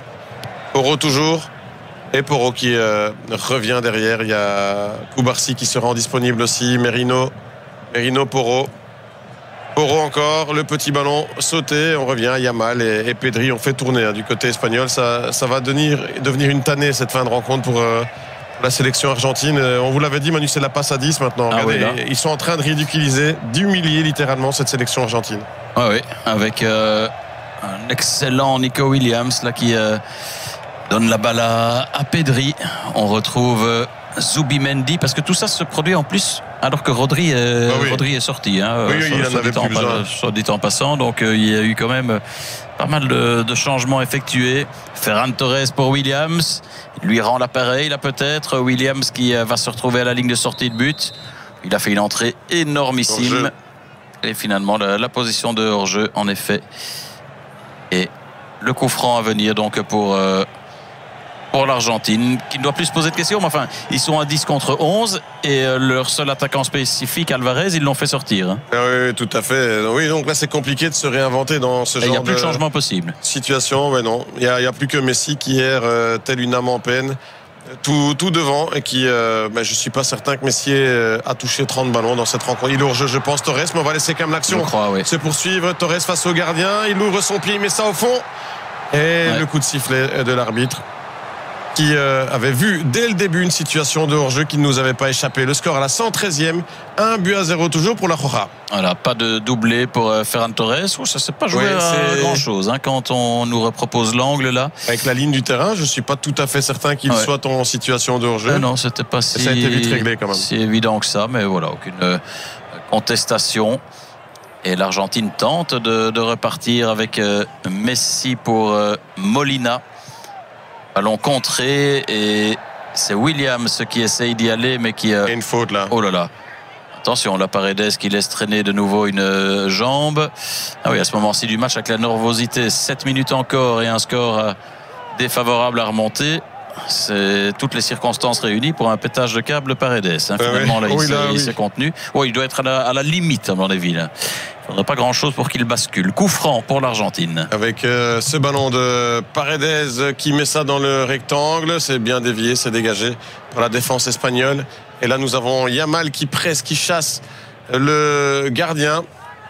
[SPEAKER 1] Porro toujours. Et Porro qui euh, revient derrière. Il y a Koubarsi qui se rend disponible aussi. Merino, Merino, Porro. Porro encore, le petit ballon sauté, on revient, Yamal et, et Pedri ont fait tourner hein, du côté espagnol. Ça, ça va devenir, devenir une tannée cette fin de rencontre pour euh, la sélection argentine. On vous l'avait dit, Manu, c'est la passe à dix maintenant. Ah Regardez, oui, ils sont en train de ridiculiser, d'humilier littéralement cette sélection argentine.
[SPEAKER 2] Ah oui, avec euh, un excellent Nico Williams là, qui euh, donne la balle à, à Pedri. On retrouve euh, Zubimendi, parce que tout ça se produit en plus alors que Rodri est, ah oui. Rodri est sorti. Hein,
[SPEAKER 1] oui, oui,
[SPEAKER 2] soit,
[SPEAKER 1] il en avait plus besoin.
[SPEAKER 2] Soit dit en passant, donc euh, il y a eu quand même pas mal de, de changements effectués. Ferran Torres pour Williams, il lui rend l'appareil là peut-être. Williams qui va se retrouver à la ligne de sortie de but. Il a fait une entrée énormissime. Et finalement la, la position de hors-jeu en effet. Et le coup franc à venir donc pour... Euh, pour l'Argentine, qui ne doit plus se poser de questions, mais enfin, ils sont à dix contre onze et leur seul attaquant spécifique, Alvarez, ils l'ont fait sortir. Hein.
[SPEAKER 1] Ah oui, tout à fait. Oui, donc là, c'est compliqué de se réinventer dans ce et genre de...
[SPEAKER 2] Il n'y a plus de changement possible.
[SPEAKER 1] Situation, mais non. Il n'y a, a plus que Messi qui erre euh, telle une âme en peine, tout, tout devant, et qui, euh, ben, je ne suis pas certain que Messi euh, a touché trente ballons dans cette rencontre. Il ouvre, je, je pense, Torres, mais on va laisser quand même l'action
[SPEAKER 2] je crois, oui.
[SPEAKER 1] se poursuivre. Torres face au gardien, il ouvre son pied, il met ça au fond, et ouais. le coup de sifflet de l'arbitre, qui euh, avait vu dès le début une situation de hors-jeu qui ne nous avait pas échappé. Le score à la cent treizième, un but à zéro toujours pour la Roja.
[SPEAKER 2] Voilà, pas de doublé pour euh, Ferran Torres. Oh, ça ne s'est pas joué ouais, à grand-chose hein, quand on nous repropose l'angle là.
[SPEAKER 1] Avec la ligne du terrain, je ne suis pas tout à fait certain qu'il ouais. soit en situation de hors-jeu.
[SPEAKER 2] Euh, non, c'était pas si,
[SPEAKER 1] ça a été vite réglé quand même.
[SPEAKER 2] Si évident que ça, mais voilà, aucune euh, contestation. Et l'Argentine tente de, de repartir avec euh, Messi pour euh, Molina. Ballon contré et c'est Williams qui essaye d'y aller mais qui...
[SPEAKER 1] Euh... Et une faute là.
[SPEAKER 2] Oh là là. Attention, la Paredes qui laisse traîner de nouveau une euh, jambe. Ah oui, à ce moment-ci du match avec la nervosité, sept minutes encore et un score euh, défavorable à remonter. C'est toutes les circonstances réunies pour un pétage de câble Paredes. Hein. Finalement, euh, oui. là, il, oui, là, il oui. s'est contenu. Oh, il doit être à la, à la limite, à mon avis. Là. Il ne faudrait pas grand-chose pour qu'il bascule. Coup franc pour l'Argentine.
[SPEAKER 1] Avec euh, ce ballon de Paredes qui met ça dans le rectangle. C'est bien dévié, c'est dégagé par la défense espagnole. Et là, nous avons Yamal qui presse, qui chasse le gardien.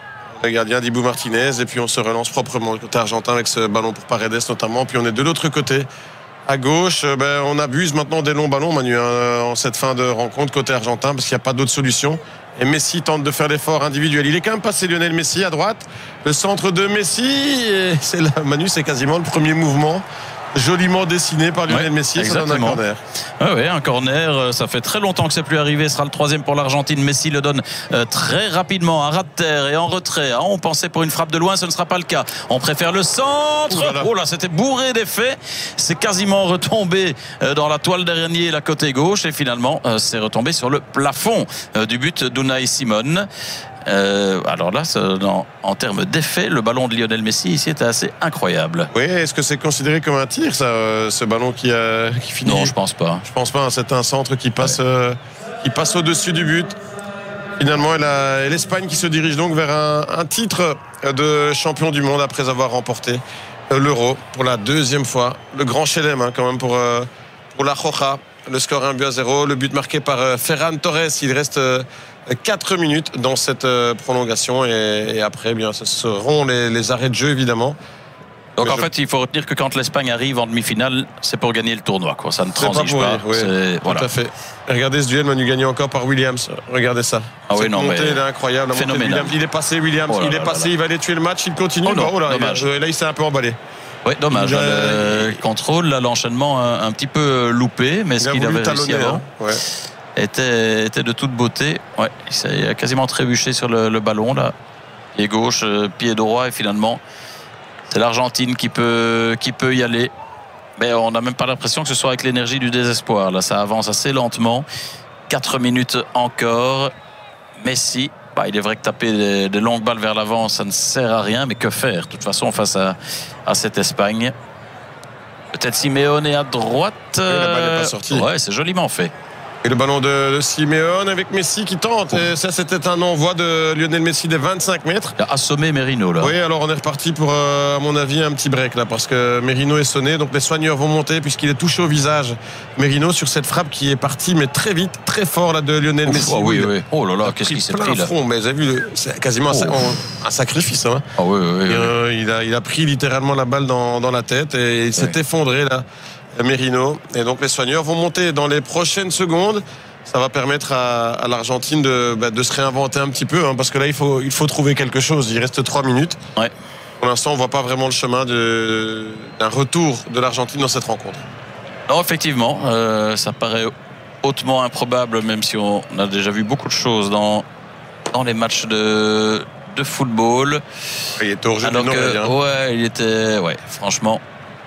[SPEAKER 1] le gardien Dibu Martinez. Et puis on se relance proprement côté argentin avec ce ballon pour Paredes notamment. Puis on est de l'autre côté. À gauche, ben, on abuse maintenant des longs ballons, Manu, hein, en cette fin de rencontre côté argentin, parce qu'il n'y a pas d'autre solution. Et Messi tente de faire l'effort individuel. Il est quand même passé Lionel Messi à droite. Le centre de Messi, et c'est là, Manu, c'est quasiment le premier mouvement joliment dessiné par Lionel ouais, Messi.
[SPEAKER 2] Exactement.
[SPEAKER 1] Ça donne un corner.
[SPEAKER 2] Oui, ouais, un corner. Ça fait très longtemps que c'est plus arrivé. Ce sera le troisième pour l'Argentine. Messi le donne euh, très rapidement, à ras de terre et en retrait. Ah, on pensait pour une frappe de loin, ce ne sera pas le cas. On préfère le centre. Ouh là là. Oh là, c'était bourré d'effets. C'est quasiment retombé euh, dans la toile d'araignée, la côté gauche, et finalement, euh, c'est retombé sur le plafond euh, du but d'Unai Simon. Euh, alors là, en, en termes d'effet, le ballon de Lionel Messi ici était assez incroyable.
[SPEAKER 1] Oui, est-ce que c'est considéré comme un tir, ça, euh, ce ballon qui, a, qui finit?
[SPEAKER 2] Non, je pense pas.
[SPEAKER 1] Je pense pas. Hein, c'est un centre qui passe, ouais. euh, qui passe au-dessus du but. Finalement, et l'Espagne qui se dirige donc vers un, un titre de champion du monde après avoir remporté l'Euro pour la deuxième fois. Le grand chelem, hein, quand même, pour, euh, pour la Roja. Le score un but à zéro. Le but marqué par euh, Ferran Torres. Il reste euh, quatre minutes dans cette euh, prolongation. Et, et après, eh bien, ce seront les, les arrêts de jeu, évidemment.
[SPEAKER 2] Donc
[SPEAKER 1] Mais
[SPEAKER 2] en
[SPEAKER 1] je...
[SPEAKER 2] fait, il faut retenir que quand l'Espagne arrive en demi-finale, c'est pour gagner le tournoi, quoi. Ça ne transige
[SPEAKER 1] pas.
[SPEAKER 2] pas.
[SPEAKER 1] Pour oui,
[SPEAKER 2] c'est...
[SPEAKER 1] Voilà. Tout à fait. Regardez ce duel, Manu, gagné encore par Williams. Regardez ça.
[SPEAKER 2] Ah oui, non,
[SPEAKER 1] montée,
[SPEAKER 2] mais
[SPEAKER 1] elle est incroyable. La
[SPEAKER 2] phénoménal.
[SPEAKER 1] Il est passé, Williams. Oh là il est là passé. Là. Il va aller tuer le match. Il continue.
[SPEAKER 2] Oh non,
[SPEAKER 1] bon, là,
[SPEAKER 2] dommage.
[SPEAKER 1] Il a, là, il s'est un peu emballé.
[SPEAKER 2] Oui, dommage.
[SPEAKER 1] Il a...
[SPEAKER 2] Le contrôle, là, l'enchaînement un, un petit peu loupé, mais il ce qu'il avait réussi avant.
[SPEAKER 1] Hein. Ouais.
[SPEAKER 2] Était, était de toute beauté. Ouais, il a quasiment trébuché sur le, le ballon là. Pied gauche, euh, pied droit, et finalement c'est l'Argentine qui peut, qui peut y aller. Mais on n'a même pas l'impression que ce soit avec l'énergie du désespoir. Là, ça avance assez lentement. quatre minutes encore. Messi, bah, il est vrai que taper des, des longues balles vers l'avant, ça ne sert à rien, mais que faire de toute façon face à, à cette Espagne? Peut-être Simeone est à droite.
[SPEAKER 1] Oui, la balle n'est pas sortie.
[SPEAKER 2] Ouais, c'est joliment fait.
[SPEAKER 1] Et le ballon de, de Simeone avec Messi qui tente. Et ça, c'était un envoi de Lionel Messi des vingt-cinq mètres.
[SPEAKER 2] Il a assommé Merino là.
[SPEAKER 1] Oui, alors on est reparti pour, euh, à mon avis, un petit break là, parce que Merino est sonné. Donc les soigneurs vont monter puisqu'il est touché au visage. Merino sur cette frappe qui est partie, mais très vite, très fort là de Lionel
[SPEAKER 2] Ouf,
[SPEAKER 1] Messi.
[SPEAKER 2] Oh, oui, oui. Oh là là, qu'est-ce qu'il s'est pris là.
[SPEAKER 1] Front, mais vous avez vu, c'est quasiment oh. un, un sacrifice. Hein.
[SPEAKER 2] Oh, oui, oui, oui,
[SPEAKER 1] et, euh, il, a, il a pris littéralement la balle dans, dans la tête et il s'est oui. effondré là, Merino. Et donc les soigneurs vont monter dans les prochaines secondes. Ça va permettre à, à l'Argentine de, bah, de se réinventer un petit peu, hein, parce que là, il faut, il faut trouver quelque chose. Il reste trois minutes.
[SPEAKER 2] Ouais.
[SPEAKER 1] Pour l'instant, on ne voit pas vraiment le chemin de, d'un retour de l'Argentine dans cette rencontre.
[SPEAKER 2] Non, effectivement, euh, ça paraît hautement improbable, même si on a déjà vu beaucoup de choses dans, dans les matchs de, de football.
[SPEAKER 1] Il était hors jeu du Nord.
[SPEAKER 2] Hein. Ouais, il était, ouais, franchement.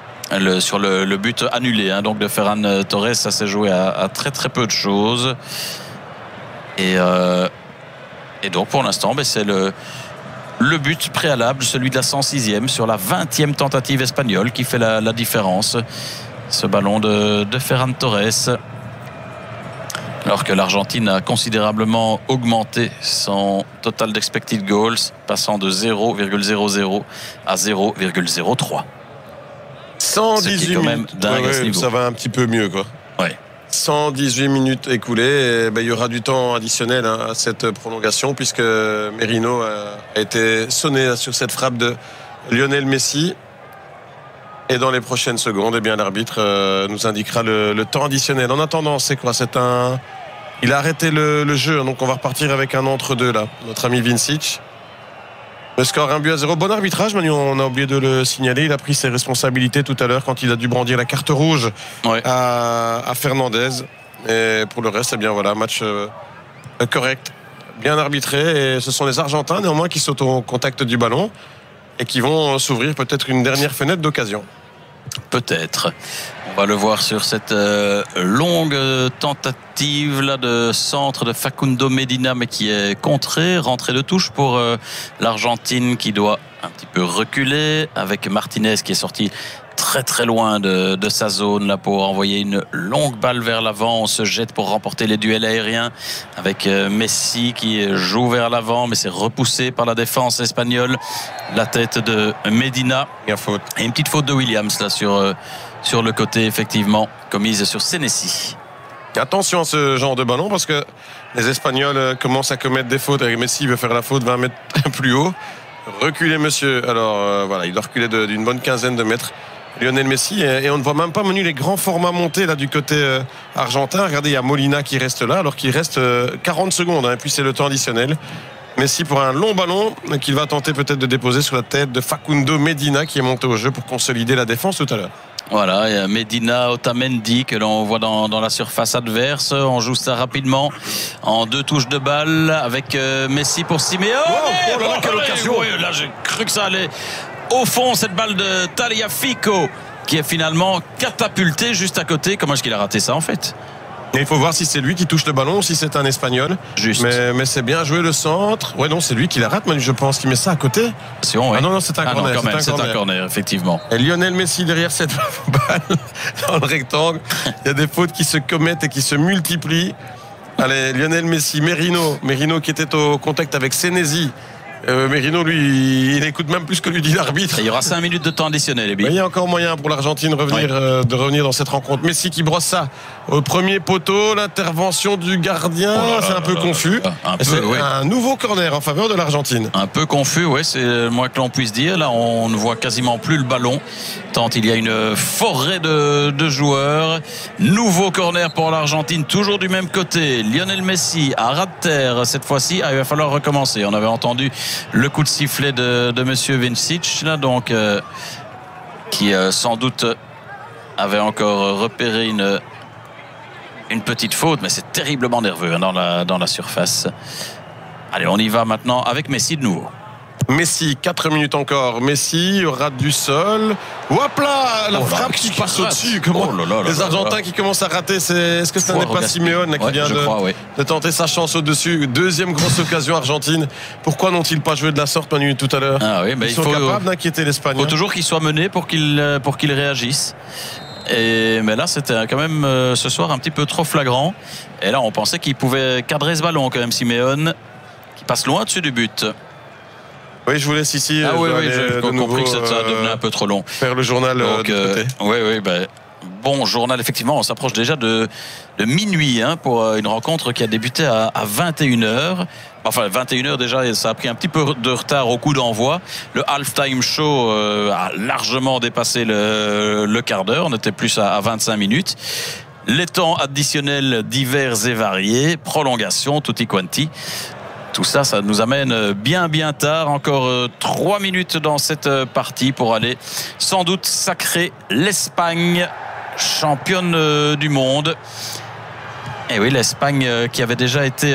[SPEAKER 2] Le, sur le, le but annulé hein, donc de Ferran Torres, ça s'est joué à, à très très peu de choses et, euh, et donc pour l'instant ben, c'est le, le but préalable, celui de la cent sixième sur la vingtième tentative espagnole qui fait la, la différence, ce ballon de, de Ferran Torres, alors que l'Argentine a considérablement augmenté son total d'expected goals, passant de zéro virgule zéro zéro à zéro virgule zéro trois.
[SPEAKER 1] cent dix-huit
[SPEAKER 2] quand même
[SPEAKER 1] minutes.
[SPEAKER 2] dingue
[SPEAKER 1] Ouais,
[SPEAKER 2] à ce
[SPEAKER 1] ouais,
[SPEAKER 2] niveau.
[SPEAKER 1] ça va un petit peu mieux, quoi.
[SPEAKER 2] Ouais.
[SPEAKER 1] cent dix-huit minutes écoulées. Et ben, il y aura du temps additionnel hein, à cette prolongation, puisque Merino a, a été sonné sur cette frappe de Lionel Messi. Et dans les prochaines secondes, eh bien, l'arbitre euh, nous indiquera le, le temps additionnel. En attendant, c'est quoi? C'est un. Il a arrêté le, le jeu, donc on va repartir avec un entre-deux là. Notre ami Vincic. Le score un but à zéro. Bon arbitrage, Manu, on a oublié de le signaler. Il a pris ses responsabilités tout à l'heure quand il a dû brandir la carte rouge
[SPEAKER 2] ouais.
[SPEAKER 1] à, à Fernandez. Et pour le reste, eh bien voilà, match euh, correct, bien arbitré. Et ce sont les Argentins néanmoins qui sont au contact du ballon et qui vont s'ouvrir peut-être une dernière fenêtre d'occasion.
[SPEAKER 2] Peut-être. On va le voir sur cette euh, longue tentative là de centre de Facundo Medina, mais qui est contrée, rentrée de touche pour euh, l'Argentine qui doit un petit peu reculer, avec Martinez qui est sorti très très loin de, de sa zone là pour envoyer une longue balle vers l'avant. On se jette pour remporter les duels aériens avec euh, Messi qui joue vers l'avant, mais c'est repoussé par la défense espagnole. La tête de Medina.
[SPEAKER 1] Et, faute.
[SPEAKER 2] Et une petite faute de Williams là sur, euh, sur le côté, effectivement, commise sur Senesi.
[SPEAKER 1] Attention à ce genre de ballon parce que les Espagnols commencent à commettre des fautes. Avec Messi, il veut faire la faute vingt mètres plus haut. Reculez, monsieur. Alors, euh, voilà, il doit reculer de, d'une bonne quinzaine de mètres. Lionel Messi, et, et on ne voit même pas Manu les grands formats montés là du côté euh, argentin. Regardez, il y a Molina qui reste là, alors qu'il reste euh, quarante secondes, hein, et puis c'est le temps additionnel. Messi pour un long ballon qu'il va tenter peut-être de déposer sur la tête de Facundo Medina, qui est monté au jeu pour consolider la défense tout à l'heure.
[SPEAKER 2] Voilà, il y a Medina, Otamendi que l'on voit dans, dans la surface adverse. On joue ça rapidement en deux touches de balle avec euh, Messi pour Simeone.
[SPEAKER 1] Oh, oh là là, quelle occasion!
[SPEAKER 2] Ouais, là, j'ai cru que ça allait au fond, cette balle de Tagliafico qui est finalement catapultée juste à côté. Comment est-ce qu'il a raté ça en fait?
[SPEAKER 1] Et il faut voir si c'est lui qui touche le ballon ou si c'est un Espagnol.
[SPEAKER 2] Juste.
[SPEAKER 1] Mais, mais c'est bien joué le centre. Ouais, non, c'est lui qui la rate, Manu, je pense, qui met ça à côté.
[SPEAKER 2] Attention, ouais.
[SPEAKER 1] Ah non, non, c'est un
[SPEAKER 2] ah
[SPEAKER 1] corner.
[SPEAKER 2] Non, quand même,
[SPEAKER 1] c'est un
[SPEAKER 2] c'est
[SPEAKER 1] corner.
[SPEAKER 2] un corner, effectivement.
[SPEAKER 1] Et Lionel Messi derrière cette balle dans le rectangle. Il y a des fautes qui se commettent et qui se multiplient. Allez, Lionel Messi, Merino. Merino qui était au contact avec Senesi. Euh, Merino, lui, il écoute même plus que lui dit l'arbitre.
[SPEAKER 2] Et il y aura cinq minutes de temps additionnel.
[SPEAKER 1] Mais il y a encore moyen pour l'Argentine revenir,
[SPEAKER 2] oui.
[SPEAKER 1] euh, de revenir dans cette rencontre. Messi qui brosse ça au premier poteau, l'intervention du gardien, oh là c'est là un peu là confus.
[SPEAKER 2] Là là. Un, peu,
[SPEAKER 1] c'est
[SPEAKER 2] oui.
[SPEAKER 1] un nouveau corner en faveur de l'Argentine.
[SPEAKER 2] Un peu confus, oui, c'est le moins que l'on puisse dire. Là, on ne voit quasiment plus le ballon, tant il y a une forêt de, de joueurs. Nouveau corner pour l'Argentine, toujours du même côté. Lionel Messi à ras de terre cette fois-ci. Ah, il va falloir recommencer. On avait entendu le coup de sifflet de, de monsieur Vincic, là, donc, euh, qui euh, sans doute avait encore repéré une, une petite faute, mais c'est terriblement nerveux hein, dans, la, dans la surface. Allez, on y va maintenant avec Messi de nouveau.
[SPEAKER 1] Messi, quatre minutes encore. Messi rate du sol. Hop là, la
[SPEAKER 2] oh
[SPEAKER 1] frappe
[SPEAKER 2] là,
[SPEAKER 1] qui
[SPEAKER 2] qui
[SPEAKER 1] passe
[SPEAKER 2] rate.
[SPEAKER 1] au-dessus. Comment
[SPEAKER 2] oh là là là
[SPEAKER 1] les Argentins là là. Qui commencent à rater, c'est... est-ce que ce n'est pas Simeone là, qui
[SPEAKER 2] ouais,
[SPEAKER 1] vient de...
[SPEAKER 2] crois, oui.
[SPEAKER 1] de tenter sa chance au-dessus? Deuxième grosse occasion argentine. Pourquoi n'ont-ils pas joué de la sorte, Manu, tout à l'heure?
[SPEAKER 2] ah oui, mais
[SPEAKER 1] Ils
[SPEAKER 2] il
[SPEAKER 1] sont
[SPEAKER 2] faut,
[SPEAKER 1] capables d'inquiéter l'Espagne.
[SPEAKER 2] Il faut toujours qu'ils soient menés pour qu'ils pour qu'ils réagissent. Et, mais là, c'était quand même euh, ce soir un petit peu trop flagrant. Et là, on pensait qu'il pouvait cadrer ce ballon quand même, Simeone, qui passe loin dessus du but.
[SPEAKER 1] Oui, je vous laisse ici.
[SPEAKER 2] Ah oui, oui, j'ai compris
[SPEAKER 1] nouveau,
[SPEAKER 2] que ça, ça devenait un peu trop long.
[SPEAKER 1] Faire le journal
[SPEAKER 2] Donc,
[SPEAKER 1] de
[SPEAKER 2] euh,
[SPEAKER 1] côté.
[SPEAKER 2] Oui, oui, ben, bon journal, effectivement. On s'approche déjà de, de minuit hein, pour une rencontre qui a débuté à, à vingt et une heures. Enfin, vingt et une heures déjà, ça a pris un petit peu de retard au coup d'envoi. Le halftime show euh, a largement dépassé le, le quart d'heure. On était plus à, à vingt-cinq minutes. Les temps additionnels divers et variés. Prolongation, tutti quanti. Tout ça, ça nous amène bien bien tard. Encore trois minutes dans cette partie pour aller sans doute sacrer l'Espagne championne du monde. Et oui, l'Espagne qui avait déjà été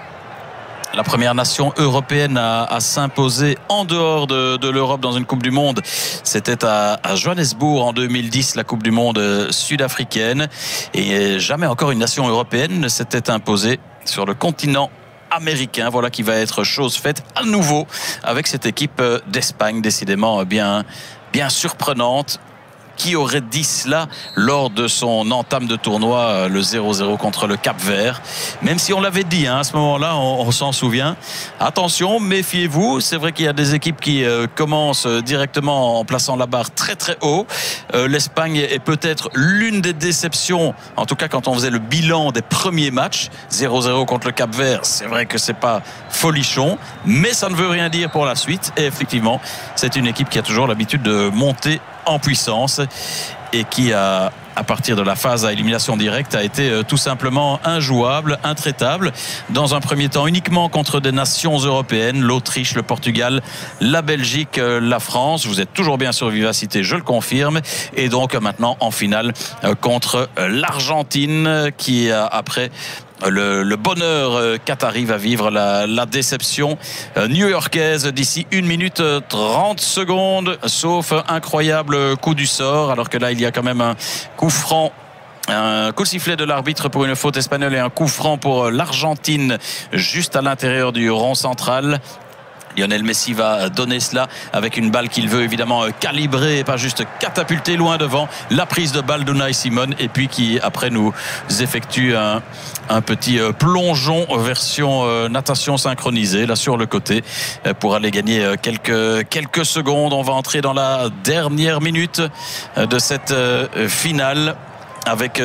[SPEAKER 2] la première nation européenne à, à s'imposer en dehors de, de l'Europe dans une Coupe du Monde. C'était à, à Johannesburg en deux mille dix, la Coupe du Monde sud-africaine. Et jamais encore une nation européenne ne s'était imposée sur le continent américain. Voilà qui va être chose faite à nouveau avec cette équipe d'Espagne, décidément bien, bien surprenante. Qui aurait dit cela lors de son entame de tournoi, le zéro zéro contre le Cap-Vert? Même si on l'avait dit hein, à ce moment-là, on, on s'en souvient. Attention, méfiez-vous. C'est vrai qu'il y a des équipes qui euh, commencent directement en plaçant la barre très très haut. Euh, L'Espagne est peut-être l'une des déceptions, en tout cas quand on faisait le bilan des premiers matchs. zéro zéro contre le Cap-Vert, c'est vrai que c'est pas folichon, mais ça ne veut rien dire pour la suite. Et effectivement, c'est une équipe qui a toujours l'habitude de monter en puissance et qui a, à partir de la phase à élimination directe, a été euh, tout simplement injouable, intraitable. Dans un premier temps uniquement contre des nations européennes, l'Autriche, le Portugal, la Belgique, euh, la France. Vous êtes toujours bien sur Vivacité, je le confirme. Et donc euh, maintenant en finale euh, contre euh, l'Argentine qui euh, après Le, le bonheur euh, qatari va vivre la, la déception euh, new-yorkaise d'ici une minute trente secondes, sauf incroyable coup du sort, alors que là il y a quand même un coup franc, un coup de sifflet de l'arbitre pour une faute espagnole et un coup franc pour l'Argentine juste à l'intérieur du rond central. Lionel Messi va donner cela avec une balle qu'il veut évidemment calibrer et pas juste catapulter loin devant. La prise de balle d'Unai Simon et puis qui après nous effectue un, un petit plongeon version natation synchronisée là sur le côté pour aller gagner quelques, quelques secondes. On va entrer dans la dernière minute de cette finale avec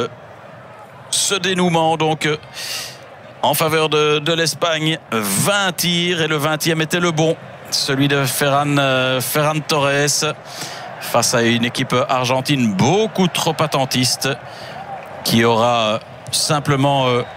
[SPEAKER 2] ce dénouement donc en faveur de, de l'Espagne. Vingt tirs et le vingtième était le bon celui de Ferran, euh, Ferran Torres, face à une équipe argentine beaucoup trop attentiste, qui aura simplement euh,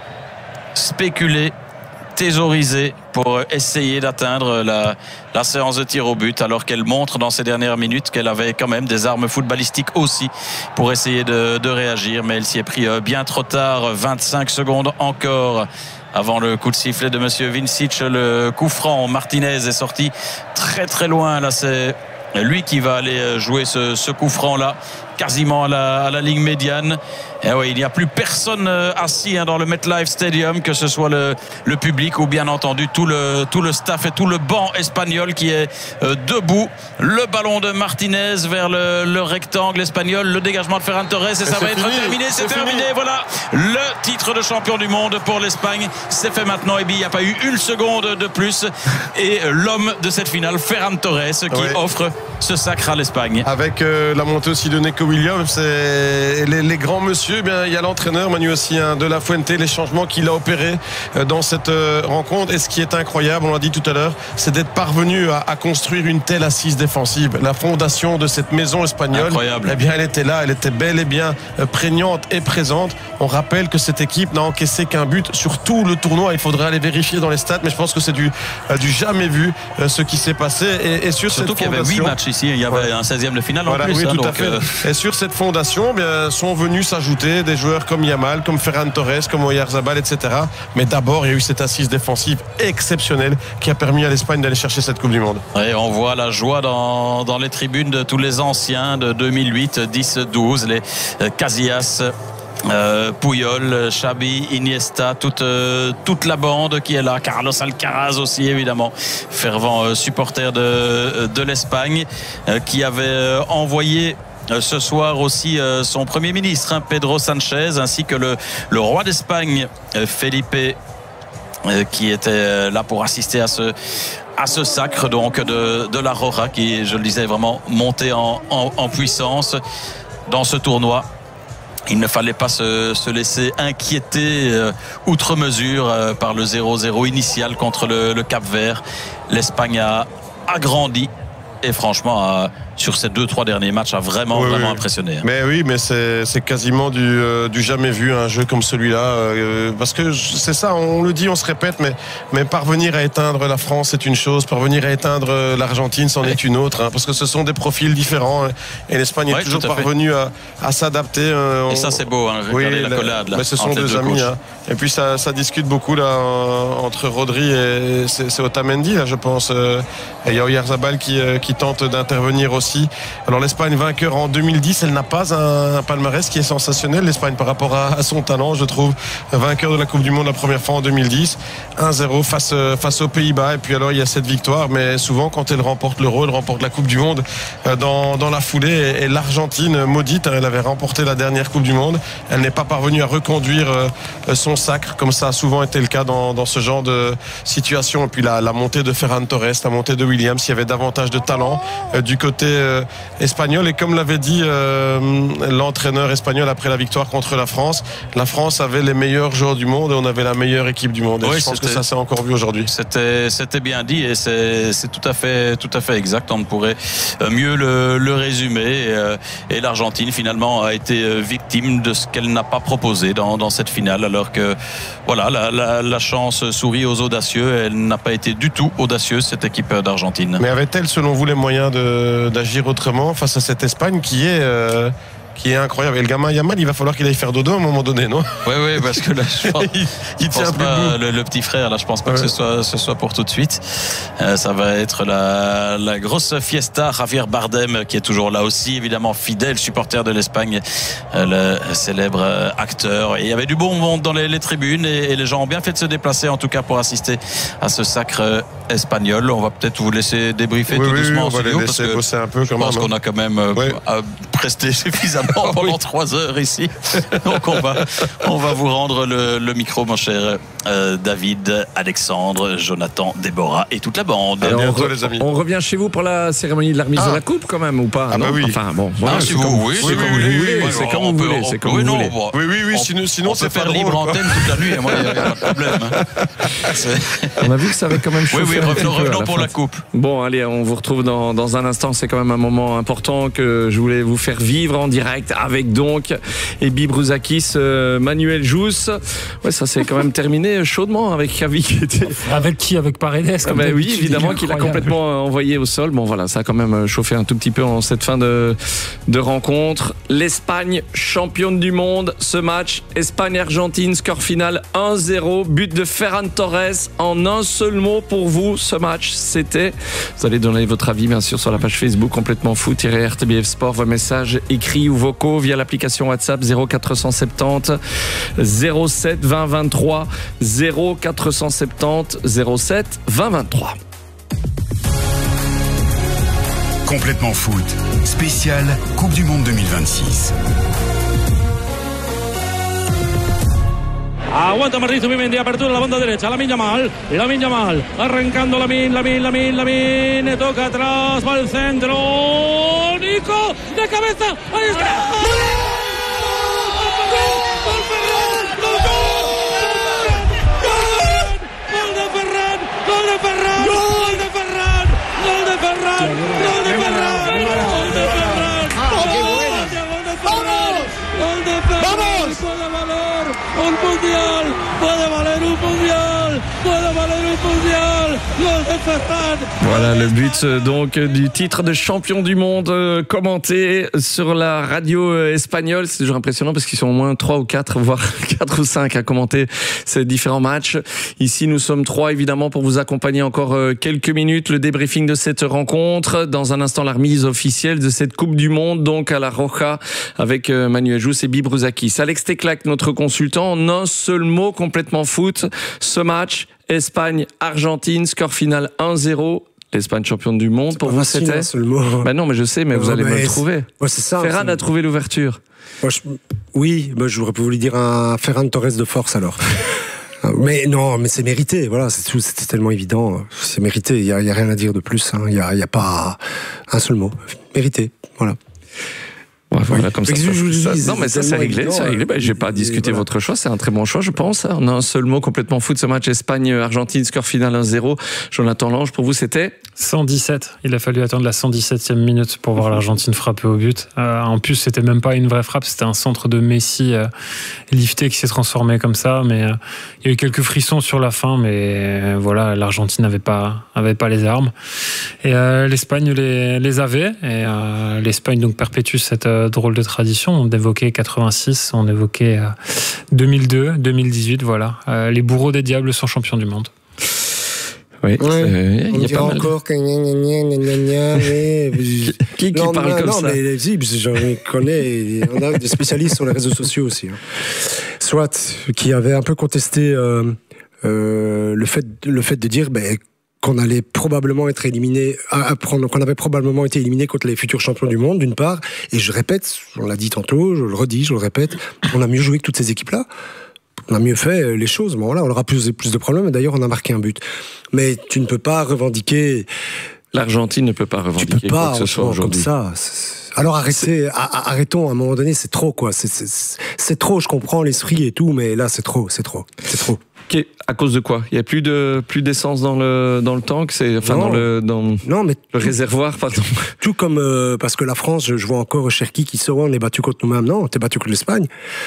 [SPEAKER 2] spéculé, thésaurisé pour essayer d'atteindre la, la séance de tir au but, alors qu'elle montre dans ces dernières minutes qu'elle avait quand même des armes footballistiques aussi pour essayer de, de réagir, mais elle s'y est pris bien trop tard. Vingt-cinq secondes encore avant le coup de sifflet de monsieur Vincic, le coup franc. Martinez est sorti très très loin, là c'est lui qui va aller jouer ce, ce coup franc là, quasiment à la, à la ligne médiane. Et oui, il n'y a plus personne assis hein, dans le MetLife Stadium, que ce soit le, le public ou bien entendu tout le, tout le staff et tout le banc espagnol qui est euh, debout. Le ballon de Martinez vers le, le rectangle espagnol, le dégagement de Ferran Torres, et, et ça va être fini. terminé, c'est, c'est terminé. Voilà, le titre de champion du monde pour l'Espagne, c'est fait maintenant. Et bien, il n'y a pas eu une seconde de plus. Et l'homme de cette finale, Ferran Torres, qui ouais. offre ce sacre à l'Espagne.
[SPEAKER 1] Avec euh, la montée aussi de Neco Williams, et les, les grands monsieur. Eh bien, il y a l'entraîneur Manu aussi hein, de la Fuente, les changements qu'il a opérés euh, dans cette euh, rencontre. Et ce qui est incroyable, on l'a dit tout à l'heure, c'est d'être parvenu à, à construire une telle assise défensive. La fondation de cette maison espagnole,
[SPEAKER 2] incroyable.
[SPEAKER 1] Eh bien, elle était là, elle était bel et bien euh, prégnante et présente. On rappelle que cette équipe n'a encaissé qu'un but sur tout le tournoi. Il faudrait aller vérifier dans les stats, mais je pense que c'est du, euh, du jamais vu euh, ce qui s'est passé. Et, et sur
[SPEAKER 2] surtout
[SPEAKER 1] cette
[SPEAKER 2] qu'il y avait huit matchs ici, il y avait ouais. un seizième de finale
[SPEAKER 1] voilà,
[SPEAKER 2] en plus.
[SPEAKER 1] Oui,
[SPEAKER 2] hein,
[SPEAKER 1] tout
[SPEAKER 2] donc
[SPEAKER 1] à fait.
[SPEAKER 2] Euh...
[SPEAKER 1] Et sur cette fondation, eh bien, sont venus s'ajouter des joueurs comme Yamal, comme Ferran Torres, comme Oyarzabal, et cetera. Mais d'abord, il y a eu cette assise défensive exceptionnelle qui a permis à l'Espagne d'aller chercher cette Coupe du Monde.
[SPEAKER 2] Et on voit la joie dans, dans les tribunes de tous les anciens de deux mille huit, dix, douze, les Casillas, Euh, Puyol, Xavi, Iniesta, toute, euh, toute la bande qui est là. Carlos Alcaraz aussi évidemment, fervent euh, supporter de, de l'Espagne, euh, qui avait euh, envoyé euh, ce soir aussi euh, son Premier ministre hein, Pedro Sanchez, ainsi que le, le roi d'Espagne euh, Felipe, euh, qui était euh, là pour assister à ce à ce sacre donc de, de la Roja, qui, je le disais, vraiment monté en, en, en puissance dans ce tournoi. Il ne fallait pas se, se laisser inquiéter euh, outre mesure euh, par le zéro zéro initial contre le, le Cap-Vert. L'Espagne a agrandi et franchement a, sur ces deux trois derniers matchs a vraiment oui, vraiment oui. impressionné.
[SPEAKER 1] Mais oui, mais c'est, c'est quasiment du, euh, du jamais vu un jeu comme celui-là, euh, parce que c'est ça, on le dit, on se répète, mais, mais parvenir à éteindre la France c'est une chose, parvenir à éteindre l'Argentine c'en oui. est une autre, hein, parce que ce sont des profils différents hein, et l'Espagne oui, est toujours parvenue à, à s'adapter. Euh,
[SPEAKER 2] on... Et ça c'est beau, hein,
[SPEAKER 1] oui,
[SPEAKER 2] regardez la collade. Là,
[SPEAKER 1] mais ce sont deux, deux amis, hein. Et puis ça, ça discute beaucoup là entre Rodri et c'est, c'est Otamendi là, je pense. Euh, et il y a Oyarzabal qui, euh, qui tente d'intervenir aussi. Alors l'Espagne vainqueur en deux mille dix, elle n'a pas un, un palmarès qui est sensationnel, l'Espagne, par rapport à, à son talent, je trouve. Vainqueur de la Coupe du Monde la première fois en deux mille dix, un zéro face, face aux Pays-Bas. Et puis alors il y a cette victoire, mais souvent quand elle remporte l'Euro, elle remporte la Coupe du Monde dans, dans la foulée. Et, et l'Argentine maudite, elle avait remporté la dernière Coupe du Monde. Elle n'est pas parvenue à reconduire son sacre, comme ça a souvent été le cas dans, dans ce genre de situation. Et puis la, la montée de Ferran Torres, la montée de Williams, il y avait davantage de talent euh, du côté euh, espagnol. Et comme l'avait dit euh, l'entraîneur espagnol après la victoire contre la France, la France avait les meilleurs joueurs du monde et on avait la meilleure équipe du monde. Et oui, je pense que ça s'est encore vu aujourd'hui.
[SPEAKER 2] C'était, c'était bien dit et c'est, c'est tout à fait, tout à fait exact. On ne pourrait mieux le, le résumer. Et, euh, et l'Argentine finalement a été victime de ce qu'elle n'a pas proposé dans, dans cette finale, alors que voilà, la, la, la chance sourit aux audacieux. Elle n'a pas été du tout audacieuse, cette équipe d'Argentine.
[SPEAKER 1] Mais avait-elle, selon vous, les moyens de, d'agir autrement face à cette Espagne qui est euh, qui est incroyable? Et le gamin Yamal, il va falloir qu'il aille faire dodo à un moment donné, non?
[SPEAKER 2] Oui, oui, parce que là, je pense,
[SPEAKER 1] il, il
[SPEAKER 2] je
[SPEAKER 1] tient
[SPEAKER 2] pense
[SPEAKER 1] plus
[SPEAKER 2] pas, le, le petit frère, là, je pense pas ouais. que ce soit, ce soit pour tout de suite. Euh, ça va être la, la grosse fiesta. Javier Bardem, qui est toujours là aussi, évidemment fidèle supporter de l'Espagne, euh, le célèbre euh, acteur. Et il y avait du bon monde dans les, les tribunes et, et les gens ont bien fait de se déplacer, en tout cas pour assister à ce sacre euh, espagnol. On va peut-être vous laisser débriefer
[SPEAKER 1] oui,
[SPEAKER 2] tout
[SPEAKER 1] oui,
[SPEAKER 2] doucement
[SPEAKER 1] on va les laisser
[SPEAKER 2] parce que
[SPEAKER 1] bosser un peu.
[SPEAKER 2] Je pense qu'on a quand même euh, ouais. presté suffisamment pendant oui. trois heures ici. Donc on va, on va vous rendre le, le micro, mon cher euh, David, Alexandre, Jonathan, Déborah et toute la bande.
[SPEAKER 1] Alors,
[SPEAKER 3] on,
[SPEAKER 1] bientôt,
[SPEAKER 3] re-
[SPEAKER 1] les amis.
[SPEAKER 3] on revient chez vous pour la cérémonie de la remise
[SPEAKER 1] Ah.
[SPEAKER 3] de la coupe quand même ou pas?
[SPEAKER 1] Ah bah
[SPEAKER 3] non
[SPEAKER 1] oui.
[SPEAKER 3] Enfin bon,
[SPEAKER 2] Ah,
[SPEAKER 3] voilà,
[SPEAKER 2] si
[SPEAKER 3] c'est
[SPEAKER 2] vous,
[SPEAKER 3] comme,
[SPEAKER 2] oui,
[SPEAKER 3] c'est
[SPEAKER 2] oui,
[SPEAKER 3] comme
[SPEAKER 2] oui,
[SPEAKER 3] vous
[SPEAKER 2] oui,
[SPEAKER 3] voulez,
[SPEAKER 2] oui,
[SPEAKER 3] c'est
[SPEAKER 2] oui,
[SPEAKER 3] comme
[SPEAKER 2] on
[SPEAKER 3] vous
[SPEAKER 2] peut-
[SPEAKER 3] voulez,
[SPEAKER 2] on
[SPEAKER 3] c'est
[SPEAKER 2] peut-
[SPEAKER 3] comme
[SPEAKER 2] oui,
[SPEAKER 3] vous
[SPEAKER 2] non,
[SPEAKER 3] voulez.
[SPEAKER 2] bon,
[SPEAKER 1] Oui, oui, oui,
[SPEAKER 2] on-
[SPEAKER 1] sinon, sinon
[SPEAKER 2] on
[SPEAKER 1] c'est
[SPEAKER 2] peut
[SPEAKER 1] pas
[SPEAKER 2] faire
[SPEAKER 1] drôle.
[SPEAKER 2] libre
[SPEAKER 1] quoi.
[SPEAKER 2] antenne toute la nuit. Et moi, il n'y a pas de problème. hein. C'est-
[SPEAKER 3] On a vu que ça avait quand même
[SPEAKER 2] Oui,
[SPEAKER 3] chauffé
[SPEAKER 2] oui,
[SPEAKER 3] un petit
[SPEAKER 2] revenons,
[SPEAKER 3] peu à
[SPEAKER 2] revenons
[SPEAKER 3] la
[SPEAKER 2] pour
[SPEAKER 3] fin.
[SPEAKER 2] la coupe.
[SPEAKER 3] Bon, allez, on vous retrouve dans, dans un instant. C'est quand même un moment important que je voulais vous faire vivre en direct avec donc Ebi Brouzakis, euh, Manuel Jousse. Ouais, ça s'est quand même terminé chaudement avec Xavi qui était.
[SPEAKER 7] Avec qui? Avec Paredes
[SPEAKER 3] Ah
[SPEAKER 7] comme
[SPEAKER 3] bah oui,
[SPEAKER 7] d'habitude,
[SPEAKER 3] évidemment
[SPEAKER 7] il est
[SPEAKER 3] qu'il a
[SPEAKER 7] incroyable.
[SPEAKER 3] complètement euh, envoyé au sol. Bon voilà, ça a quand même chauffé un tout petit peu en cette fin de, de rencontre. L'Espagne, championne du monde. Ce match, Espagne-Argentine, score final un zéro. But de Ferran Torres. En un seul mot pour vous, ce match, c'était... Vous allez donner votre avis, bien sûr, sur la page Facebook complètement fou-R T B F Sport. Vos messages écrits ou vocaux via l'application WhatsApp zéro quatre cent soixante-dix zéro sept vingt vingt-trois zéro quatre cent soixante-dix zéro sept vingt vingt-trois.
[SPEAKER 6] Complètement foot. Spécial Coupe du Monde deux mille vingt-six.
[SPEAKER 8] Aguanta Martín Zubimendi, apertura a la banda derecha, Lamine Yamal, Lamine Yamal, arrancando Lamine, Lamine, Lamine, Lamine, toca atrás, va al centro, Nico, de cabeza, ahí está. ¡Gol Ferran! ¡Gol, gol! ¡Gol de Ferran! ¡Gol de Ferran! ¡Gol de Ferran! ¡Gol de Ferran! ¡Gol de Ferran! ¡Gol de Ferran! ¡Gol de Ferran! ¡Vamos! Puede valer un mundial, puede valer un mundial, puede valer un mundial. Gol de Ferran.
[SPEAKER 3] Voilà le but euh, donc du titre de champion du monde euh, commenté sur la radio euh, espagnole. C'est toujours impressionnant parce qu'ils sont au moins trois ou quatre, voire quatre ou cinq à commenter ces différents matchs. Ici, nous sommes trois évidemment pour vous accompagner encore euh, quelques minutes. Le débriefing de cette rencontre. Dans un instant, la remise officielle de cette Coupe du Monde, donc à la Roja avec euh, Manuel Jousse et Ebi Brouzakis. Alex Teclac, notre consultant, en un seul mot complètement foot. Ce match, Espagne-Argentine, score final un zéro. L'Espagne championne du monde, pour vous
[SPEAKER 9] facile,
[SPEAKER 3] c'était
[SPEAKER 9] un seul mot.
[SPEAKER 3] Ben non, mais je sais, mais vous
[SPEAKER 9] Ouais,
[SPEAKER 3] allez me
[SPEAKER 9] mais
[SPEAKER 3] le trouver.
[SPEAKER 9] Ouais, c'est ça.
[SPEAKER 3] Ferran
[SPEAKER 9] c'est-
[SPEAKER 3] a trouvé l'ouverture.
[SPEAKER 9] Moi, je- Oui, bah, j'aurais pu vous lui dire un Ferran Torres de force alors. Mais non, mais c'est mérité, voilà, c'est tout, c'était tellement évident, c'est mérité, il y a, il y a rien à dire de plus, hein. il y a, il y a pas un seul mot, mérité, voilà.
[SPEAKER 3] Ouais, voilà,
[SPEAKER 9] Oui.
[SPEAKER 3] comme ça,
[SPEAKER 9] Mais
[SPEAKER 3] ça,
[SPEAKER 9] je vous
[SPEAKER 3] ça-
[SPEAKER 9] dis,
[SPEAKER 3] non, mais ça, c'est
[SPEAKER 9] tellement
[SPEAKER 3] réglé,
[SPEAKER 9] évident,
[SPEAKER 3] c'est réglé. Ben, j'ai pas
[SPEAKER 9] et
[SPEAKER 3] discuté
[SPEAKER 9] voilà.
[SPEAKER 3] votre choix, c'est un très bon choix, je pense. On a un seul mot complètement foot, ce match Espagne-Argentine, score final un zéro. Jonathan Lange, pour vous, c'était
[SPEAKER 7] cent dix-sept. Il a fallu attendre la cent dix-septième minute pour voir l'Argentine frapper au but. Euh, en plus, c'était même pas une vraie frappe, c'était un centre de Messi euh, lifté qui s'est transformé comme ça. Mais euh, il y a eu quelques frissons sur la fin, mais euh, voilà, l'Argentine n'avait pas, avait pas les armes. Et euh, l'Espagne les, les avait. Et euh, l'Espagne donc perpétue cette euh, drôle de tradition. On évoquait quatre-vingt-six, on évoquait euh, deux mille deux, deux mille dix-huit, voilà. Euh, les bourreaux des diables sont champions du monde.
[SPEAKER 3] Oui,
[SPEAKER 9] Ouais.
[SPEAKER 3] c'est-
[SPEAKER 9] On
[SPEAKER 3] il y a
[SPEAKER 9] dira
[SPEAKER 3] pas mal.
[SPEAKER 9] encore que gna gna gna gna gna gna, mais...
[SPEAKER 3] Qui, qui
[SPEAKER 9] non,
[SPEAKER 3] parle
[SPEAKER 9] non,
[SPEAKER 3] comme
[SPEAKER 9] non,
[SPEAKER 3] ça
[SPEAKER 9] mais si, parce que j'en connais, on a des spécialistes sur les réseaux sociaux aussi. Hein. Soit qui avaient un peu contesté euh, euh, le fait, le fait de dire ben, qu'on allait probablement être éliminé, à, à prendre, qu'on avait probablement été éliminé contre les futurs champions du monde, d'une part. Et je répète, on l'a dit tantôt, je le redis, je le répète, on a mieux joué que toutes ces équipes-là. On a mieux fait les choses. Bon, voilà, on aura plus, plus de problèmes. D'ailleurs, on a marqué un but. Mais tu ne peux pas revendiquer.
[SPEAKER 3] L'Argentine ne peut pas
[SPEAKER 9] Tu
[SPEAKER 3] revendiquer
[SPEAKER 9] peux pas
[SPEAKER 3] quoi que ce soit
[SPEAKER 9] franchement, comme
[SPEAKER 3] aujourd'hui.
[SPEAKER 9] ça. C'est- Alors arrêtez, a- a- arrêtons à un moment donné, c'est trop quoi. C'est, c'est, c'est trop. Je comprends l'esprit et tout, mais là c'est trop, c'est trop, c'est trop.
[SPEAKER 3] Ok, à cause de quoi Il y a plus de plus d'essence dans le dans le tank, c'est enfin
[SPEAKER 9] Non.
[SPEAKER 3] dans le dans
[SPEAKER 9] Non, mais
[SPEAKER 3] le réservoir, pardon.
[SPEAKER 9] tout comme euh, parce que la France, je, je vois encore Cherki qui sort, on est battu contre nous-mêmes. Non, t'es battu contre l'Espagne.